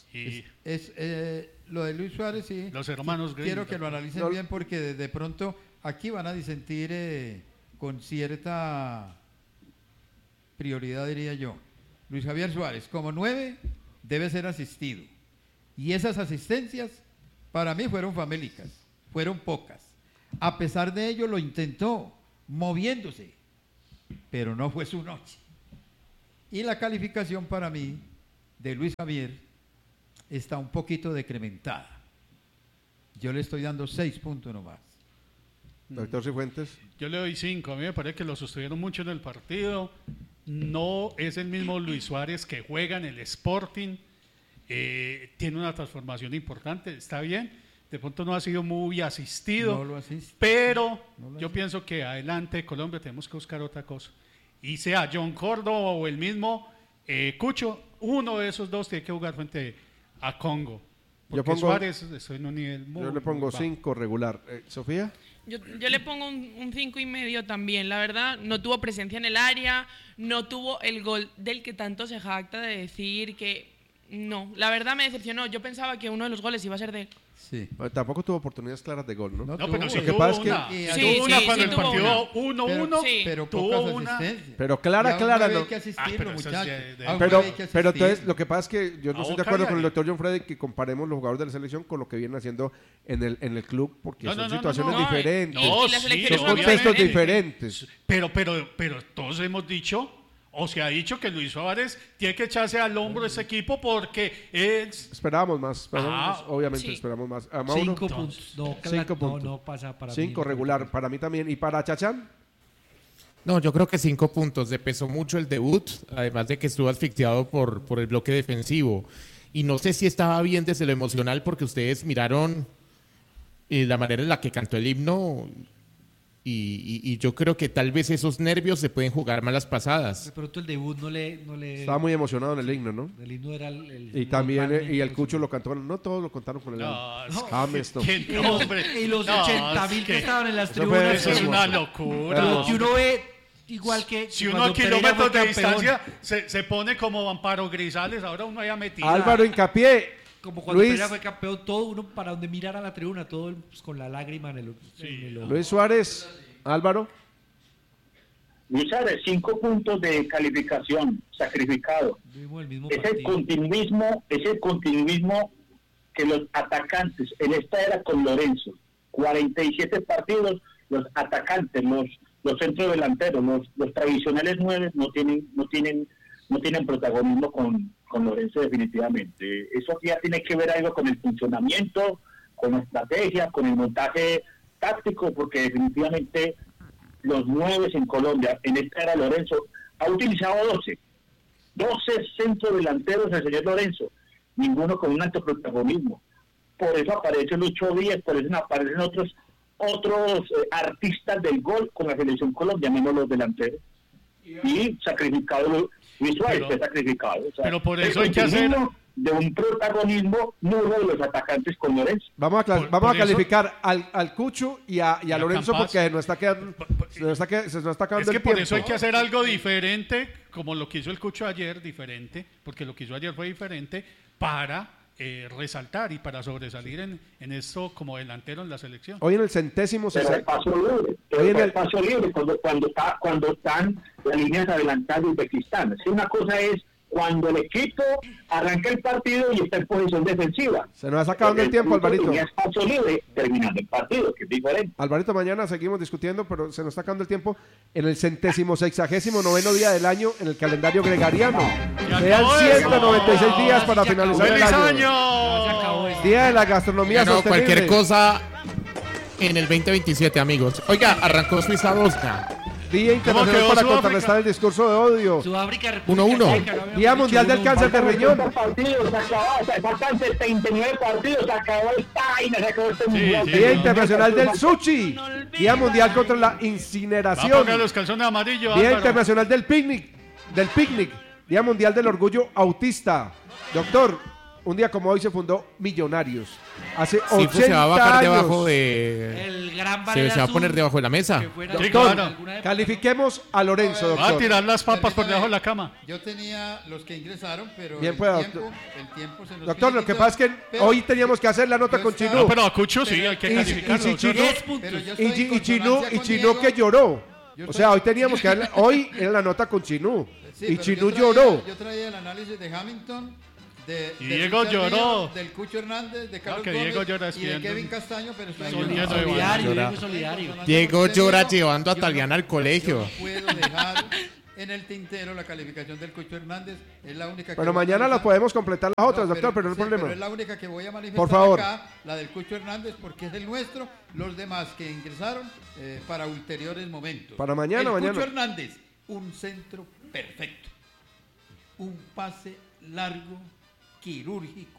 Lo de Luis Suárez, sí. Los hermanos Green. Quiero que lo analicen bien porque de pronto aquí van a disentir con cierta prioridad, diría yo. Luis Javier Suárez, como 9, debe ser asistido. Y esas asistencias para mí fueron famélicas, fueron pocas. A pesar de ello lo intentó, moviéndose, pero no fue su noche. Y la calificación para mí de Luis Javier está un poquito decrementada. Yo le estoy dando 6 puntos nomás. Doctor Cifuentes. Yo le doy 5. A mí me parece que lo sostuvieron mucho en el partido. No es el mismo Luis Suárez que juega en el Sporting. Tiene una transformación importante, está bien. De pronto no ha sido muy asistido, No lo asiste. pero No lo yo asiste. pienso que adelante Colombia tenemos que buscar otra cosa. Y sea John Córdoba o el mismo Cucho, uno de esos dos tiene que jugar frente a Congo. Porque Suárez está en un nivel muy Yo le pongo muy bajo. 5 regular. ¿Sofía? Yo le pongo un 5,5 también. La verdad, no tuvo presencia en el área, no tuvo el gol del que tanto se jacta de decir que no. La verdad me decepcionó. Yo pensaba que uno de los goles iba a ser de él. Sí. Tampoco tuvo oportunidades claras de gol, ¿no? No No, pero tuvo. sí Lo que tuvo pasa es que- una. Sí, Tuvo una sí, cuando el tuvo partido una. 1-1. Sí. Pero tuvo pocas una. asistencias. Pero clara, Y a un clara, nueve no. hay que asistirlo, pero eso es muchachos. de- A un Pero, nueve hay que pero asistirlo. entonces lo que pasa es que yo no A estoy de Boca acuerdo con el diario. doctor John Freddy que comparemos los jugadores de la selección con lo que vienen haciendo en el club, porque No, son no, no, situaciones no, no. diferentes, Y la sí, selección son juega contextos diferente. diferentes. Pero todos hemos dicho, o se ha dicho que Luis Suárez tiene que echarse al hombro de ese equipo porque es... Esperábamos más, obviamente sí. esperamos más. A Mauro, 5 puntos. No, Cinco puntos. no pasa para mí. 5 regular para mí también. ¿Y para Chachán? No, yo creo que 5 puntos. Le pesó mucho el debut, además de que estuvo asfixiado por el bloque defensivo. Y no sé si estaba bien desde lo emocional, porque ustedes miraron la manera en la que cantó el himno. Y yo creo que tal vez esos nervios se pueden jugar malas pasadas. De pronto el debut no le Estaba muy emocionado en el himno, ¿no? el himno era el Y también, normalmente y el pues, Cucho lo cantó, no todos lo contaron con el No, es que- James, no. que y no, los, hombre. y los No, 80.000 es que estaban en las Eso fue- tribunas. Eso es hermoso. una locura. Pero que uno ve igual que Si uno cuando a Pereira kilómetros fue de campeón, distancia se pone como Amparo Grisales, ahora uno haya metido. Álvaro Hincapié. como cuando Luis, Pereira fue campeón, todo uno para donde mirara la tribuna, todo pues, con la lágrima en el ojo. Luis Suárez, Álvaro. Luis Suárez, 5 puntos de calificación, sacrificado. Vimos el mismo Es el partido. continuismo que los atacantes, en esta era con Lorenzo, 47 partidos, los atacantes, los centrodelanteros, los tradicionales 9 no tienen protagonismo con Lorenzo definitivamente. Eso ya tiene que ver algo con el funcionamiento, con la estrategia, con el montaje táctico, porque definitivamente los 9 en Colombia, en esta era Lorenzo, ha utilizado 12 centrodelanteros el señor Lorenzo, ninguno con un alto protagonismo. Por eso aparece Lucho Díaz, por eso aparecen otros artistas del gol con la selección colombiana, menos los delanteros. Y sacrificado, Luis Suárez Pero- fue sacrificado. O sea, pero por el eso hay que hacer- continuismo de un protagonismo nulo de los atacantes con Lorenzo. Vamos a, Por vamos a eso- calificar al Cucho y a a Lorenzo Campas. porque se nos está quedando, se nos está acabando Es que el por tiempo. eso hay que hacer algo diferente, como lo que hizo el Cucho ayer, diferente, porque lo que hizo ayer fue diferente para resaltar y para sobresalir en esto como delantero en la selección. Hoy en el centésimo Pero el paso libre, Oye, en el- el paso libre cuando están las líneas adelantadas de Uzbekistán. Si una cosa es cuando el equipo arranca el partido y está en posición defensiva. se nos está acabando el tiempo, Alvarito. Tenía espacio libre terminando el partido, que es diferente. Alvarito, mañana seguimos discutiendo, pero se nos está acabando el tiempo en el 169º día del año en el calendario gregoriano. ¡Ya Quedan acabó eso! 196 días para se acabó. finalizar el ¡Feliz año. año! Se acabó esto. Día de la gastronomía No, sostenible. cualquier cosa en el 2027, amigos. Oiga, arrancó Suiza 2K. Día internacional quedó para Sudáfrica? contrarrestar el discurso de odio. Sudáfrica, 1-1. República Checa, no Día habíamos Mundial dicho del Cáncer de 1-1. riñón. Partidos, se acabó, faltan 79 partidos, se acabó esta vaina, se acabó este mundial. sí, Día no. Internacional del Sushi. No olviden. Día Mundial contra la Va a incineración. poner los calzones amarillos, Día Álvaro. Internacional del picnic. Día Mundial del Orgullo Autista. Doctor, un día como hoy se fundó Millonarios. Hace 80 Sí, pues se va a bajar años. debajo de... El gran Se Varela va a Azul, poner debajo de la mesa. que fuera- Sí, Doctor, claro. alguna época. califiquemos a Lorenzo, Va a doctor. tirar las papas por Permítame, debajo de la cama. Yo tenía los que ingresaron, pero Bien, el, pues, tiempo, el tiempo se nos Doctor, lo que finiquitó, pasa es que pero hoy teníamos que hacer la nota yo con estaba- Chinú. No, pero a Cucho sí, hay que Y- calificarlo. y si doctor. Chino- 10 puntos. Pero yo estoy en Y Chinú consonancia con Diego. que lloró. Yo O estoy- sea, hoy teníamos que darle, hoy era la nota con Chinú. Sí, Y pero Chinú yo traía- lloró. Yo traía el análisis de Hamilton, Y Diego Richard lloró. Díaz, del Cucho Hernández, de Carlos que Gómez Diego llora y de despidiendo. Kevin Castaño, pero estoy Solidario, Llora. Diego solidario. Diego llora Yo llevando a no- Taliana al colegio. Yo no puedo dejar en el tintero la calificación del Cucho Hernández. Es la única que Pero voy a mañana las analizar. podemos completar las otras, doctor, pero no hay sí, problema. pero es la única que voy a manifestar Por favor. acá, la del Cucho Hernández, porque es el nuestro. Los demás que ingresaron para ulteriores momentos. Para mañana, el mañana. Cucho Hernández, un centro perfecto. Un pase largo, quirúrgico,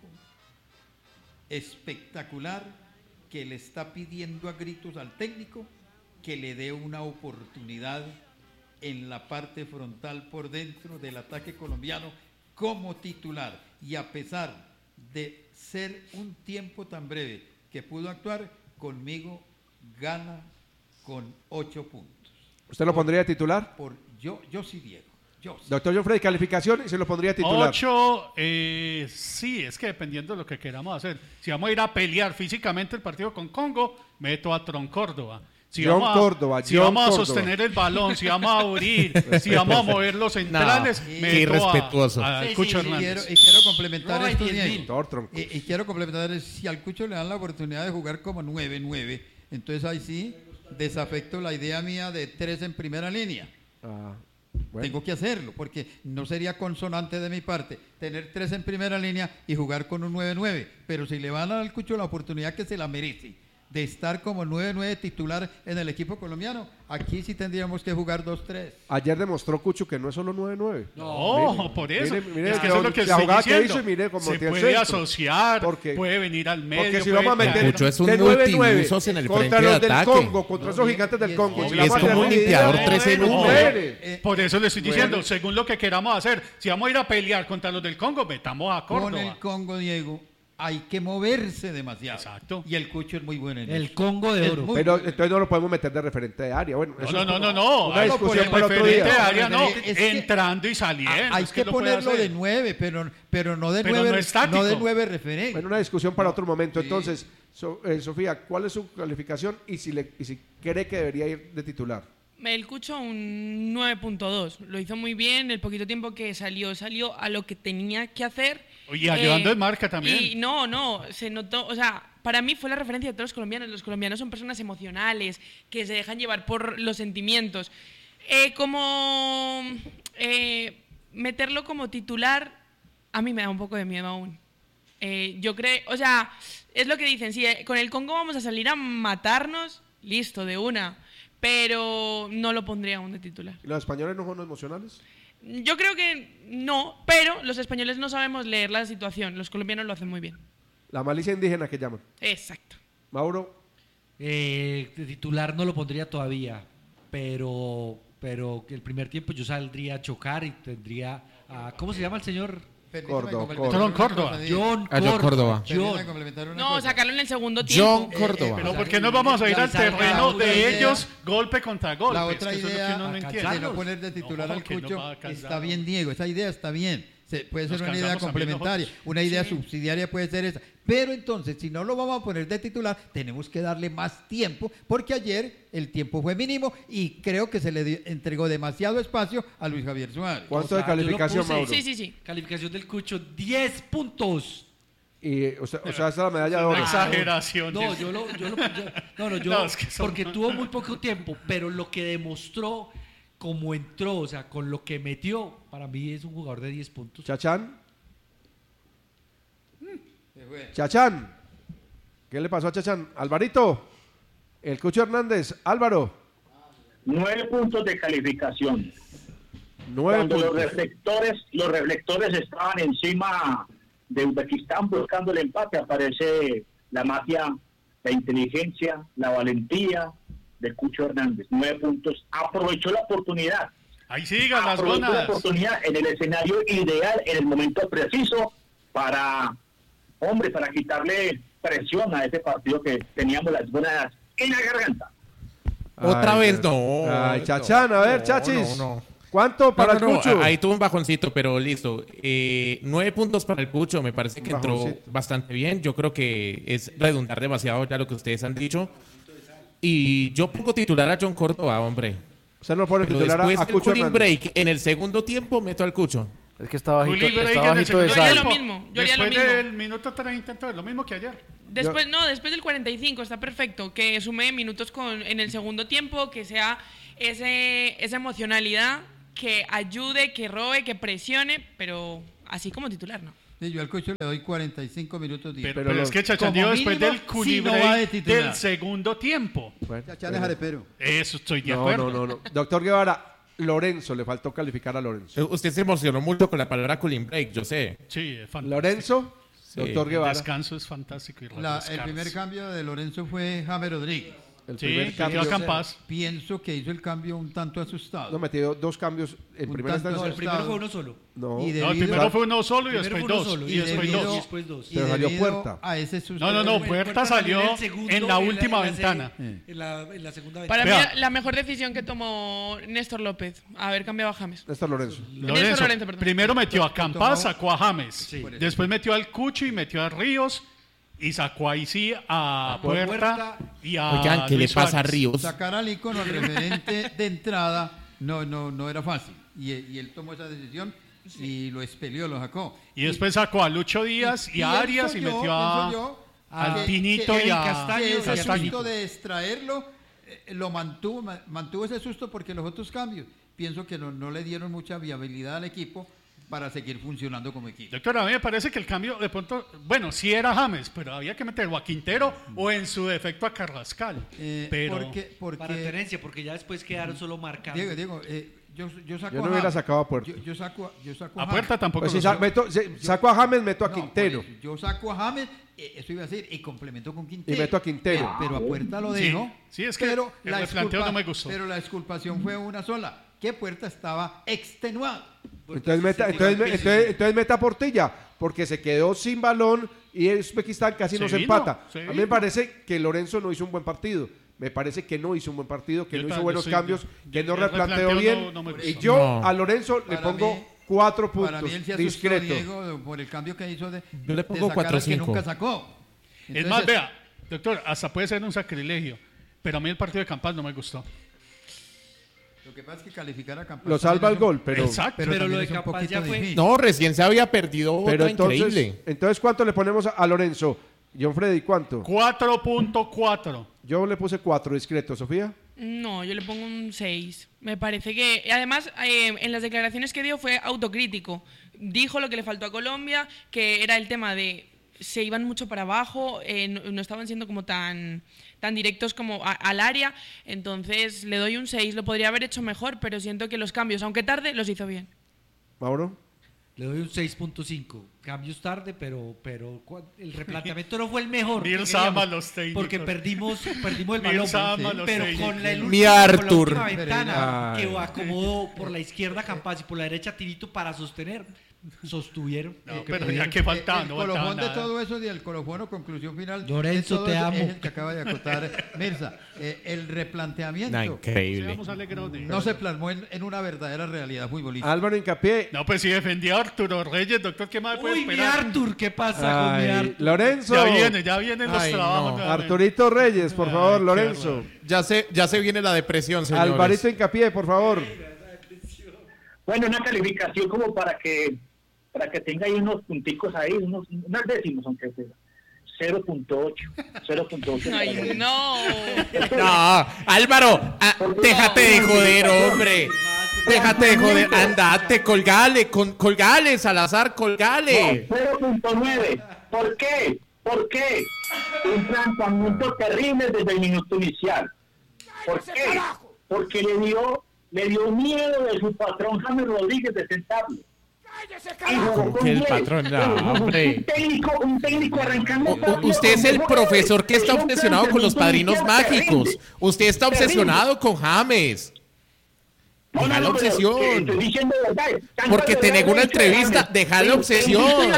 espectacular, que le está pidiendo a gritos al técnico que le dé una oportunidad en la parte frontal por dentro del ataque colombiano como titular. Y a pesar de ser un tiempo tan breve que pudo actuar, conmigo gana con 8 puntos. ¿Usted lo pondría de titular? Yo sí, Diego. Yo sí. Doctor John Freddy, calificación y se lo pondría de titular. 8, sí, es que dependiendo de lo que queramos hacer. Si vamos a ir a pelear físicamente el partido con Congo, meto a Tron Córdoba. Si John vamos a, Córdoba, si John vamos a Córdoba. sostener el balón, si vamos a abrir, si vamos a mover los centrales, qué meto irrespetuoso. a Sí, Cucho sí, Hernández. Y quiero complementar Roba esto, 10.000. Diego. Doctor Tronco. Y quiero complementar, si al Cucho le dan la oportunidad de jugar como 9-9, entonces ahí sí desafecto la idea mía de 3 en primera línea. Ah, bueno. Tengo que hacerlo, porque no sería consonante de mi parte tener 3 en primera línea y jugar con un 9-9. Pero si le van a dar al Cucho la oportunidad que se la merece de estar como 9-9 titular en el equipo colombiano, aquí sí tendríamos que jugar 2-3. Ayer demostró Cucho que no es solo 9-9. No, por eso. Mire, es que eso es lo que la estoy jugada que diciendo. hizo y mire cómo se tiene puede centro. asociar, Porque- puede venir al medio. Porque si puede vamos a meter caer. Cucho es un de 9-9 multiusos en el contra frente de los del ataque. Congo, contra esos gigantes del Congo. y Si es la vamos a como hacer un dividida, limpiador 3 en Bueno, 1. espere. Por eso le estoy diciendo, Bueno. según lo que queramos hacer, si vamos a ir a pelear contra los del Congo, metamos a Con Córdoba. el Congo, Diego, hay que moverse demasiado. Exacto. Y el Cucho es muy bueno en El eso. Congo de Es oro. muy Pero bueno. entonces no lo podemos meter de referente de área. Bueno, eso No, es no, como no, no. una discusión Por el para otro referente de día. área, no. Es que- Entrando y saliendo. Hay es que lo puede ponerlo hacer. de 9, pero no de Pero 9, no estático. no de 9 referente. Bueno, una discusión para otro momento. Sí. Entonces, Sofía, ¿cuál es su calificación y si cree que debería ir de titular? El Cucho un 9.2. Lo hizo muy bien. El poquito tiempo que salió a lo que tenía que hacer. Oye, ayudando en marca también. Y no, se notó. O sea, para mí fue la referencia de todos los colombianos. Los colombianos son personas emocionales, que se dejan llevar por los sentimientos. Meterlo como titular, a mí me da un poco de miedo aún. Yo creo, o sea, es lo que dicen, si con el Congo vamos a salir a matarnos, listo, de una, pero no lo pondría aún de titular. ¿Y los españoles no son emocionales? Yo creo que no, pero los españoles no sabemos leer la situación, los colombianos lo hacen muy bien. La malicia indígena que llaman. Exacto. Mauro, De titular no lo pondría todavía, pero que el primer tiempo yo saldría a chocar y tendría a... ¿Cómo se llama el señor? Permítame Córdoba, complementar Tron una Córdoba. cosa, Diego. John Ah, John Córdoba. Permítame John. complementar una No, cosa. sacarlo en el segundo tiempo. John Córdoba. Pero o sea, ¿por qué nos vamos a ir al realizar terreno otra de idea. ellos golpe contra golpe? La Es otra que eso es lo que idea uno no acá entiende. de no Carlos. poner de titular No, al que no Cucho va a cansar. está bien, Diego. Esa idea está bien. Puede ser Nos una idea cansamos también complementaria. nosotros. Una idea Sí. subsidiaria puede ser esa. Pero entonces, si no lo vamos a poner de titular, tenemos que darle más tiempo, porque ayer el tiempo fue mínimo y creo que se le entregó demasiado espacio a Luis Javier Suárez. ¿cuánto O de sea, yo lo calificación, puse. Mauro? Sí. Calificación del Cucho, 10 puntos. Y, o sea, esa es la medalla de Una oro. exageración. No, No, es que son- porque tuvo muy poco tiempo, pero lo que demostró, como entró, o sea, con lo que metió, para mí es un jugador de 10 puntos. Chachán, Se fue. Chachán. ¿Qué le pasó a Chachán? Alvarito, el Cucho Hernández, Álvaro, 9 puntos de calificación. 9 Cuando puntos. los reflectores estaban encima de Uzbekistán buscando el empate, aparece la magia, la inteligencia, la valentía de Cucho Hernández. 9 puntos. Aprovechó la oportunidad. Ahí sigan las Aprovechó la gonas. oportunidad en el escenario ideal, en el momento preciso, para quitarle presión a ese partido que teníamos las gonas en la garganta. Otra Ay, vez pero- no. Ay, Chachán, a ver, No, Chachis. no. ¿Cuánto para No, no, el no, Cucho? ahí tuvo un bajoncito, pero listo. 9 puntos para el Cucho, me parece que entró Bajoncito. bastante bien. Yo creo que es redundar demasiado ya lo que ustedes han dicho. Y yo pongo titular a John Córdoba, hombre. Usted no pone Pero titular después a del Cucho cooling Hernández. break, en el segundo tiempo meto al Cucho. Es que estaba Juli bajito, Break estaba en el bajito de segundo Yo haría sal. lo tiempo. mismo, yo haría lo Después mismo. del minuto 30, entonces, lo mismo que ayer. Después del 45 está perfecto, que sume minutos en el segundo tiempo, que sea esa emocionalidad, que ayude, que robe, que presione, pero así como titular, ¿no? Sí, yo al Cucho le doy 45 minutos 10. Pero es que Chachandío como después mínimo, del sí, Culi no va de Break titular. del segundo tiempo. Chachán es arepero. Eso estoy de No, acuerdo. no. Doctor Guevara, Lorenzo, le faltó calificar a Lorenzo. Usted se emocionó mucho con la palabra cooling break, yo sé. Sí, es fantástico. Lorenzo, doctor El Guevara. descanso es fantástico. Y El primer cambio de Lorenzo fue James Rodríguez. El Sí, primer metió a cambio. Campas. Pienso que hizo el cambio un tanto asustado. No, metió dos cambios en Un primera tanto instancia. No, el primero fue uno solo. No, Y No, el debido- primero fue uno solo y Primero después fue uno dos. solo, Y y después debido- dos. después dos. Y Pero salió debido Puerta. a ese susto. No, Puerta salió en el segundo, en la última en la ventana. En la segunda Para ventana. mí, Vea. la mejor decisión que tomó Néstor López, haber cambiado a James. Néstor Lorenzo. Lorenzo, Lorenzo, perdón. primero metió a Campas, tomó- sacó a James. Sí. Después metió al Cucho y metió a Ríos. Y sacó ahí sí a Puerta y a Oigan, ¿qué le Luis pasa a Suárez. Ríos? Sacar al ícono, al referente de entrada, no era fácil. Y él tomó esa decisión y lo expelió, lo sacó. Y después sacó a Lucho Díaz y a Arias y metió al Pinito y a Castaño, que ese Castaño. susto de extraerlo lo mantuvo ese susto porque los otros cambios pienso que no le dieron mucha viabilidad al equipo para seguir funcionando como equipo. Doctor, a mí me parece que el cambio de pronto, bueno, sí era James, pero había que meterlo a Quintero o en su defecto a Carrascal. Pero Porque Para tenencia, porque ya después quedaron solo marcando. Diego, yo saco Yo no a hubiera James. sacado a Puerta. Yo saco a James. Puerta tampoco Pues lo si sé. saco a James, meto a No, Quintero. por eso, yo saco a James, eso iba a decir, y complemento con Quintero. Y meto a Quintero. Pero a Puerta lo Sí, dejo. sí, es que pero el la replanteo no me gustó. Pero la exculpación fue una sola, que Puerta estaba extenuado. Entonces meta a Portilla, porque se quedó sin balón y Uzbekistán casi Se nos vino, empata. se A mí vino. me parece que Lorenzo no hizo un buen partido. Me parece que no hizo un buen partido, que Yo no hizo también buenos estoy- cambios, que no el replanteó replanteo bien. no me Y gustó. yo No. a Lorenzo le Para pongo mí- 4 Para mí puntos. él se asustó, Discreto. Diego, por el cambio que hizo de Yo le pongo sacar al 4 o que 5. nunca sacó. Es Entonces, más, vea, doctor, hasta puede ser un sacrilegio, pero a mí el partido de Campas no me gustó. Lo que pasa es que calificar a Campas Lo salva el gol, pero Exacto. Pero también lo de es un Campas poquito ya fue- difícil. No, recién se había perdido pero otra increíble. entonces ¿cuánto le ponemos a Lorenzo? John Freddy, ¿cuánto? 4.4. Yo le puse 4 discreto, Sofía. No, yo le pongo un 6. Me parece que, además, en las declaraciones que dio fue autocrítico. Dijo lo que le faltó a Colombia, que era el tema de se iban mucho para abajo, no estaban siendo como tan directos como al área. Entonces le doy un 6. Lo podría haber hecho mejor, pero siento que los cambios, aunque tarde, los hizo bien. Mauro. Le doy un 6.5. Cambios tarde, pero el replanteamiento no fue el mejor. que Mirza queríamos, ama los técnicos. Porque perdimos el balón. Mirza ama los Pero técnicos. con la Mi Arthur. última ventana Ay. que acomodó por la izquierda Campas y por la derecha Tirito para sostener, sostuvieron. No, lo que pero pudieron. ya que faltaba, el no faltaba colofón de nada. todo eso y el colofón o conclusión final Lorenzo, de todo te eso amo. es el que acaba de acotar Mirza. El replanteamiento No, increíble. Vamos alegrones. no se plasmó en una verdadera realidad futbolística. Álvaro Hincapié. No, pues si defendía a Arturo Reyes, doctor, ¿qué más puede Uy, mi esperar? Arthur, ¿qué pasa con mi Ay, Arthur? Lorenzo. Ya vienen los Ay, trabajos. no. nuevamente. Arturito Reyes, por favor, qué Lorenzo. horror. Ya se viene la depresión, señores. Alvarito Hincapié, por favor. Bueno, una calificación como para que tenga ahí unos punticos ahí, unos décimos, aunque sea. 0.8. 0.8. Ay, no. No, Álvaro, déjate de joder, hombre. Déjate de joder. Andate, colgale, Salazar, colgale. 0.9. ¿Por qué? ¿Por qué? Un planteamiento terrible desde el minuto inicial. ¿Por qué? Porque le dio miedo de su patrón James Rodríguez de sentarlo. ¿Cómo que el patrón? No, hombre. Un técnico arrancando. Usted es el profesor que está obsesionado con los padrinos mágicos. Usted está obsesionado con James. Deja la obsesión. Estoy diciendo verdad. Porque te negó una entrevista. Deja la obsesión.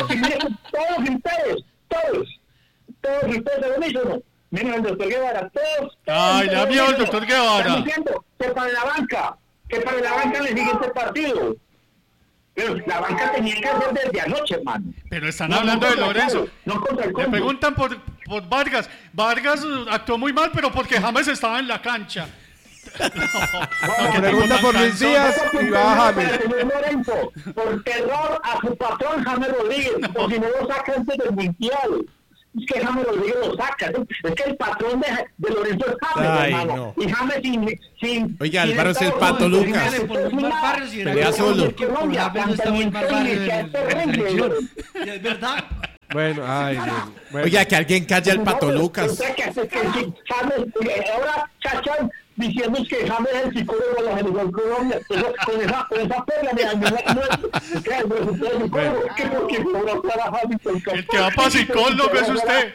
Todos ustedes al unísono. Miren al doctor Guevara, todos. Ay, la vio el doctor Guevara. Están diciendo que para la banca en el siguiente partido. Pero la banca tenía que hacer desde anoche, hermano. Pero están No, hablando no de contra Lorenzo. Carlos, no contra el Le Congo. preguntan por Vargas. Vargas actuó muy mal, pero porque James estaba en la cancha. Pregunta por Luis Díaz y va a James. Señor Lorenzo, por terror a su patrón James Rodríguez, porque no lo saca antes del mundial. Es que James Rodríguez lo saca, ¿no? Es que el patrón de Lorenzo es James, Ay, hermano. no. Y James sin Oiga, Álvaro es el Pato Lucas. Por Wilmar Barrios y Pelea solo. que por James no está Wilmar Barrios en la selección. Y es verdad. Bueno, ay, Dios. Bueno. Oiga, que alguien calle al Pato Lucas. Ahora Chachan diciendo que James es el psicólogo de la selección Colombia. Con esa pega me dañó El que va para psicólogo es usted.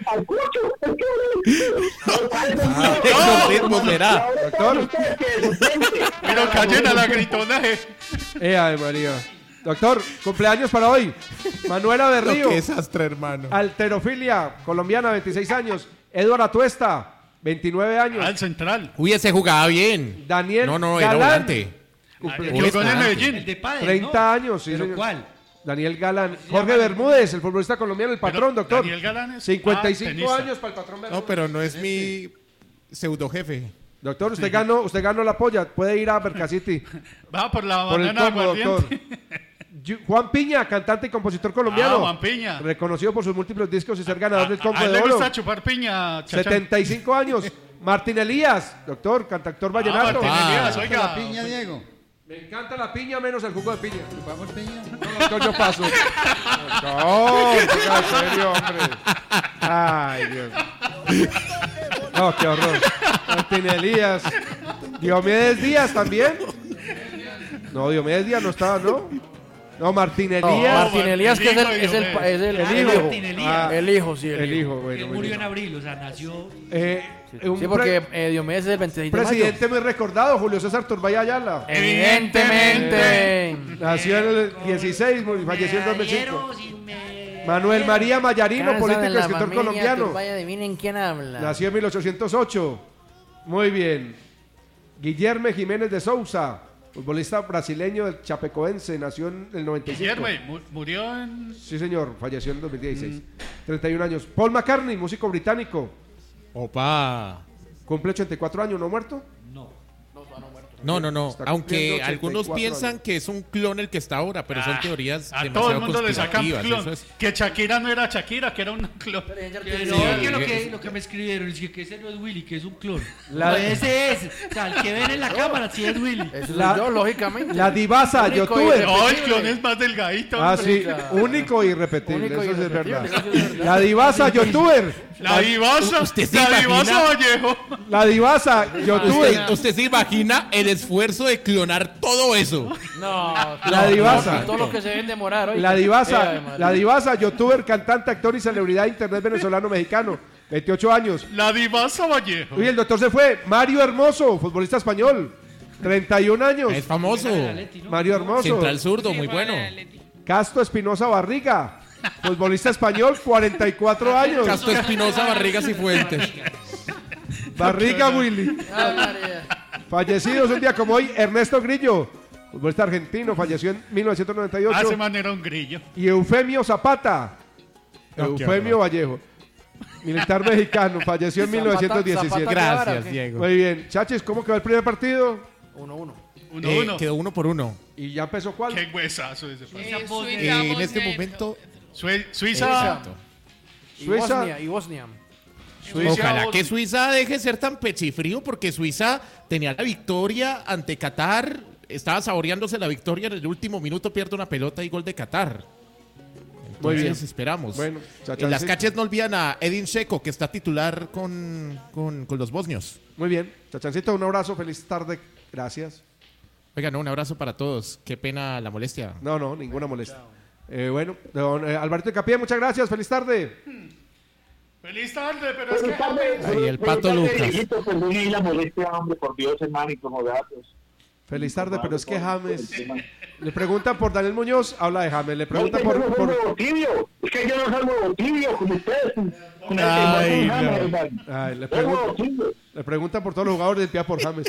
Esos ritmos verá. Doctor. Pero callen a la gritona. Ay, María. Doctor, cumpleaños para hoy. Manuela Berrío. Qué desastre, hermano. Alterofilia, colombiana, 26 años. Eduardo Atuesta, 29 años. Al central. Uy, ese jugaba bien. Daniel No, era Galán, volante. El que jugó en el Medellín. El de Padel, 30 ¿no? años, sí, ¿Pero señor. cuál? Daniel Galán. Jorge Bermúdez, el futbolista colombiano, el patrón, doctor. Daniel Galán es 55 tenista. años para el patrón Bermúdez. No, pero no es mi pseudo jefe. Doctor, usted ganó la polla. Puede ir a Mercacity. Va por la Por el banana combo, doctor. aguardiente. Juan Piña, cantante y compositor colombiano. Juan Piña. Reconocido por sus múltiples discos y ser ganador del combo A él de le oro. gusta chupar piña, Chachán. 75 años. Martín Elías, doctor, cantactor vallenato. Martín Elías, La oiga. piña, Diego. Me encanta la piña menos el jugo de piña. ¿Chupamos piña? No, doctor, yo paso. Doctor, diga en serio, hombre. Ay, Dios. No, qué horror. Martín Elías. Diomedes Díaz también. No, Diomedes Díaz no estaba, ¿no? No, Martín Elías. Martín Elías, que es el hijo. Martín Elías. Ah, el hijo, sí. el hijo, Él bueno. murió bueno. en abril, o sea, nació... Un Sí, porque Diomedes es el 26 de mayo. presidente muy recordado, Julio César Turbay Ayala. Evidentemente. Nació en el 16, falleció en 2005. Manuel María Mayarino, Cansan político en y la escritor familia, colombiano. Turbay, adivinen quién habla. Nació en 1808. Muy bien. Guillermo Jiménez de Souza, futbolista brasileño del Chapecoense, nació en el 95. Guillermo murió en... Sí, señor, falleció en 2016. 31 años. Paul McCartney, músico británico, Opa. cumple 84 años, ¿no muerto? No. Está Aunque cumpliendo algunos 84 piensan años. que es un clon el que está ahora, pero son teorías A demasiado todo el mundo le sacan conspirativas, clon. eso es- Que Shakira no era Shakira, que era un clon. Que no, que lo que me escribieron es que ese no es Willy, que es un clon. La- No, ese es. O sea, el que ven en la cámara sí es Willy. Eso soy La- yo, lógicamente. La divasa, Único youtuber. y No, el clon es más delgadito. Ah, hombre. sí, único e irrepetible, Único y eso sí es irrepetible, verdad. eso sí es verdad. La divasa, youtuber. La divasa, ¿Usted se la imagina? divasa Vallejo. La divasa, youtuber. ¿Usted se imagina el esfuerzo de clonar todo eso? No, La divasa. Todos los que se deben demorar hoy. La divasa, youtuber, cantante, actor y celebridad de internet venezolano-mexicano, 28 años. La divasa Vallejo. Uy, el doctor se fue. Mario Hermoso, futbolista español, 31 años. Es famoso. Mario Hermoso. Central zurdo, muy bueno. Casto Espinosa Barriga, futbolista español, 44 años. Castro Espinosa, Barrigas y Fuentes. Barriga Willy. Ay, María. Fallecidos un día como hoy, Ernesto Grillo, futbolista argentino, falleció en 1998. Hace manera un grillo. Y Eufemio Zapata, No, qué Eufemio horror. Vallejo, militar mexicano, falleció en 1917. Zapata Gracias, Guevara, ¿o qué? Diego. Muy bien, Chachis, ¿cómo quedó el primer partido? 1-1. 1-1. Quedó 1-1. ¿Y ya empezó cuál? Qué huesazo ese partido. En este momento, Suiza. exacto. Y Suiza. Bosnia, y Bosnia. Ojalá que Suiza deje de ser tan pechifrío, porque Suiza tenía la victoria ante Qatar, estaba saboreándose la victoria, en el último minuto pierde una pelota y gol de Qatar. Muy bien. Entonces esperamos. Bueno, En Chachancito. las canchas no olvidan a Edin Dzeko, que está titular con los bosnios. Muy bien, Chachancito, un abrazo, feliz tarde, gracias. Oiga, no, un abrazo para todos. Qué pena la molestia. No, ninguna molestia. Bueno, don Alberto Capié, muchas gracias, feliz tarde. Feliz tarde, pero es que... Ahí el Pato Lucas. Perdón ahí la molestia, hombre, por Dios, hermano, y como datos. Feliz tarde, pero es que James... Le preguntan por Daniel Muñoz, habla de James. Le preguntan Yo no soy por... huevo tibio. Es que yo no soy huevo tibio, como ustedes. Con el Ay, que no. hermano. Ay, le Soy huevo tibio. preguntan por todos los jugadores del Pia por James.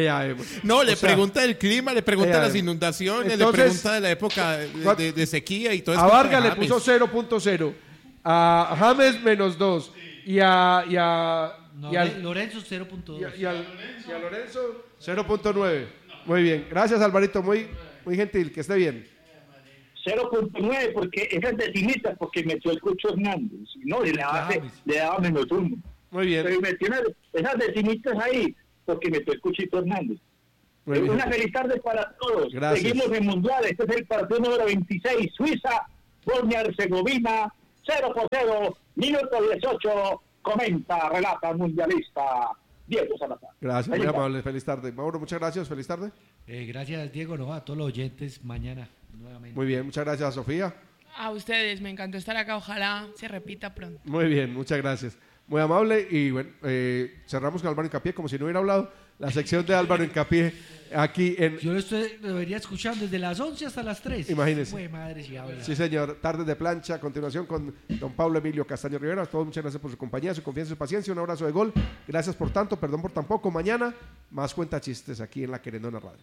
No, le o sea, pregunta del clima, le pregunta las inundaciones, le pregunta de la época de sequía y todo eso. A Vargas le puso 0.0, a James -2 y a No, Y al- Lorenzo 0.2. Y a Lorenzo 0.9. Muy bien. Gracias, Alvarito. Muy gentil. Que esté bien. 0.9 porque esas decimitas porque metió el Cucho Hernández, no, y le daba menos uno. Muy bien. Pero metió esas decimitas ahí porque metió el Cuchito Hernández. Muy bien. Una feliz tarde para todos. Gracias. Seguimos en Mundial. Este es el partido número 26. Suiza, Bosnia-Herzegovina, 0-0, minuto 18. Comenta, relata, mundialista Diego Salazar. Gracias, Feliz muy tarde. amable. Feliz tarde. Mauro, muchas gracias. Feliz tarde. Gracias, Diego. No, a todos los oyentes mañana nuevamente. Muy bien. Muchas gracias, Sofía. A ustedes, me encantó estar acá. Ojalá se repita pronto. Muy bien. Muchas gracias. Muy amable. Y bueno, cerramos con Álvaro Hincapié como si no hubiera hablado. La sección de Álvaro Hincapié aquí en... Yo lo debería escuchar desde las 11 hasta las 3. Imagínese. Uy, madre, si habla. Sí, señor. Tardes de plancha. A continuación con don Pablo Emilio Castaño Rivera. A todos muchas gracias por su compañía, su confianza y su paciencia. Un abrazo de gol. Gracias por tanto. Perdón por tan poco. Mañana más cuenta chistes aquí en La Querendona Radio.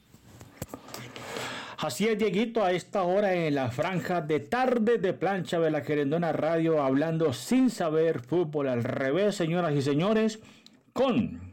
Así es, Dieguito, a esta hora en la franja de tarde de plancha de La Querendona Radio, hablando sin saber fútbol al revés, señoras y señores, con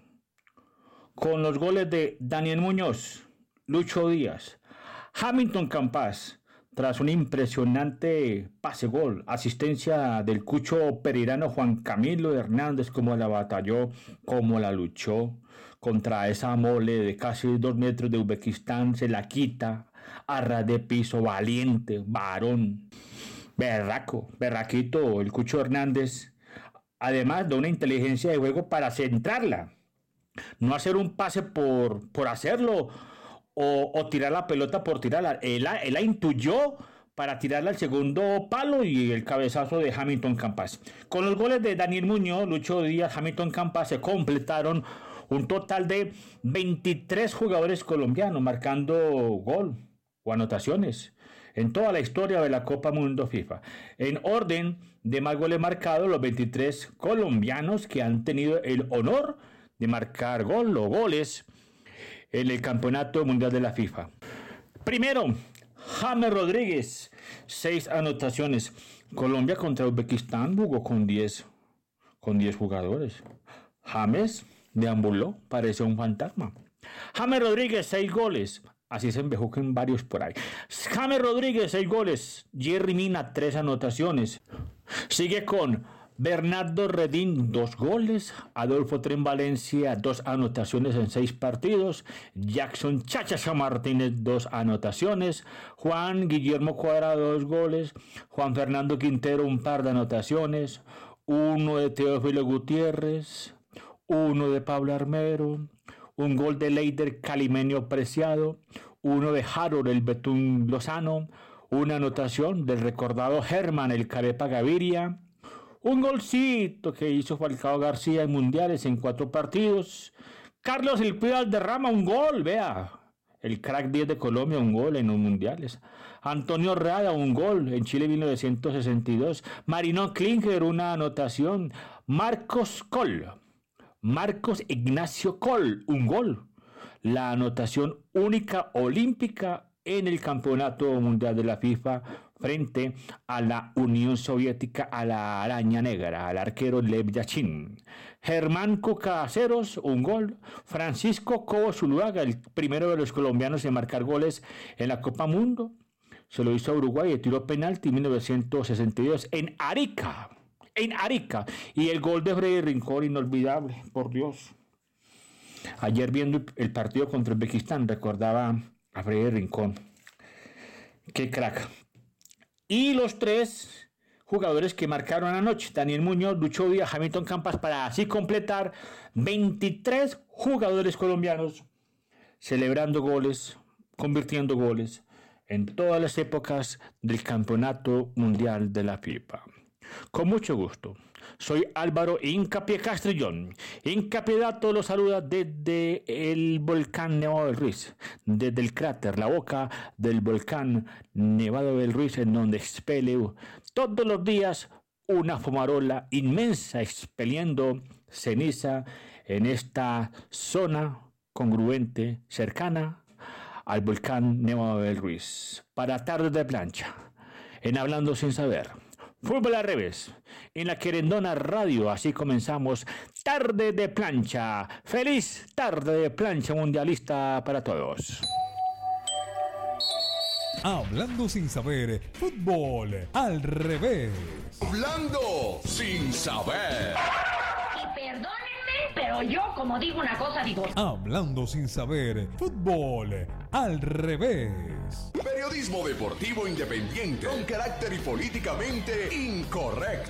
los goles de Daniel Muñoz, Lucho Díaz, Hamilton Campas, tras un impresionante pase-gol, asistencia del Cucho Pereirano Juan Camilo Hernández, como la batalló, como la luchó contra esa mole de casi 2 metros de Uzbekistán, se la quita a ras de piso, valiente, varón, berraquito, el Cucho Hernández, además de una inteligencia de juego para centrarla, no hacer un pase por hacerlo o tirar la pelota por tirarla, él la intuyó para tirarla al segundo palo y el cabezazo de Hamilton Campas. Con los goles de Daniel Muñoz, Lucho Díaz, Hamilton Campas se completaron un total de 23 jugadores colombianos marcando gol o anotaciones en toda la historia de la Copa Mundo FIFA. En orden de más goles marcados, los 23 colombianos que han tenido el honor de marcar gol o goles en el Campeonato Mundial de la FIFA. Primero, James Rodríguez, 6 anotaciones. Colombia contra Uzbekistán jugó con 10 jugadores. James deambuló, parece un fantasma. James Rodríguez, 6 goles. Así se envejuquen varios por ahí. James Rodríguez, 6 goles. Jerry Mina, 3 anotaciones. Sigue con Bernardo Redín, 2 goles. Adolfo Tren Valencia, 2 anotaciones en 6 partidos. Jackson Chachacha Martínez, 2 anotaciones. Juan Guillermo Cuadrado, 2 goles. Juan Fernando Quintero, un par de anotaciones. 1 de Teófilo Gutiérrez. 1 de Pablo Armero. Un gol de Leider Calimenio Preciado, 1 de Harold el Betún Lozano, una anotación del recordado Germán el Carepa Gaviria, un golcito que hizo Falcao García en mundiales en 4 partidos, Carlos El Pío Valderrama, un gol, vea, el crack 10 de Colombia, un gol en los mundiales, Antonio Rada, un gol en Chile 1962, Marino Klinger, una anotación, Marcos Ignacio Coll, un gol. La anotación única olímpica en el Campeonato Mundial de la FIFA frente a la Unión Soviética, a la Araña Negra, al arquero Lev Yashin. Germán Cucaseros, un gol. Francisco Cobo Zuluaga, el primero de los colombianos en marcar goles en la Copa Mundo. Se lo hizo a Uruguay, tiró penalti en 1962 en Arica. Y el gol de Freddy Rincón, inolvidable, por Dios. Ayer viendo el partido contra Uzbekistán recordaba a Freddy Rincón. Qué crack. Y los 3 jugadores que marcaron anoche, Daniel Muñoz, Lucho Díaz, Hamilton Campas, para así completar 23 jugadores colombianos celebrando goles, convirtiendo goles en todas las épocas del Campeonato Mundial de la FIFA. Con mucho gusto. Soy Álvaro Hincapié Castrillón. Hincapié Dato los saluda desde el volcán Nevado del Ruiz, desde el cráter, la boca del volcán Nevado del Ruiz, en donde expele todos los días una fumarola inmensa expeliendo ceniza en esta zona congruente, cercana al volcán Nevado del Ruiz. Para Tardes de Plancha, en Hablando Sin Saber, Fútbol al revés. En la Querendona Radio, así comenzamos Tarde de Plancha. Feliz tarde de plancha mundialista para todos. Hablando sin saber, fútbol al revés. Hablando sin saber. Y perdónenme, pero yo, como digo una cosa, digo. Hablando sin saber, fútbol al revés. Periodismo deportivo independiente con carácter y políticamente incorrecto.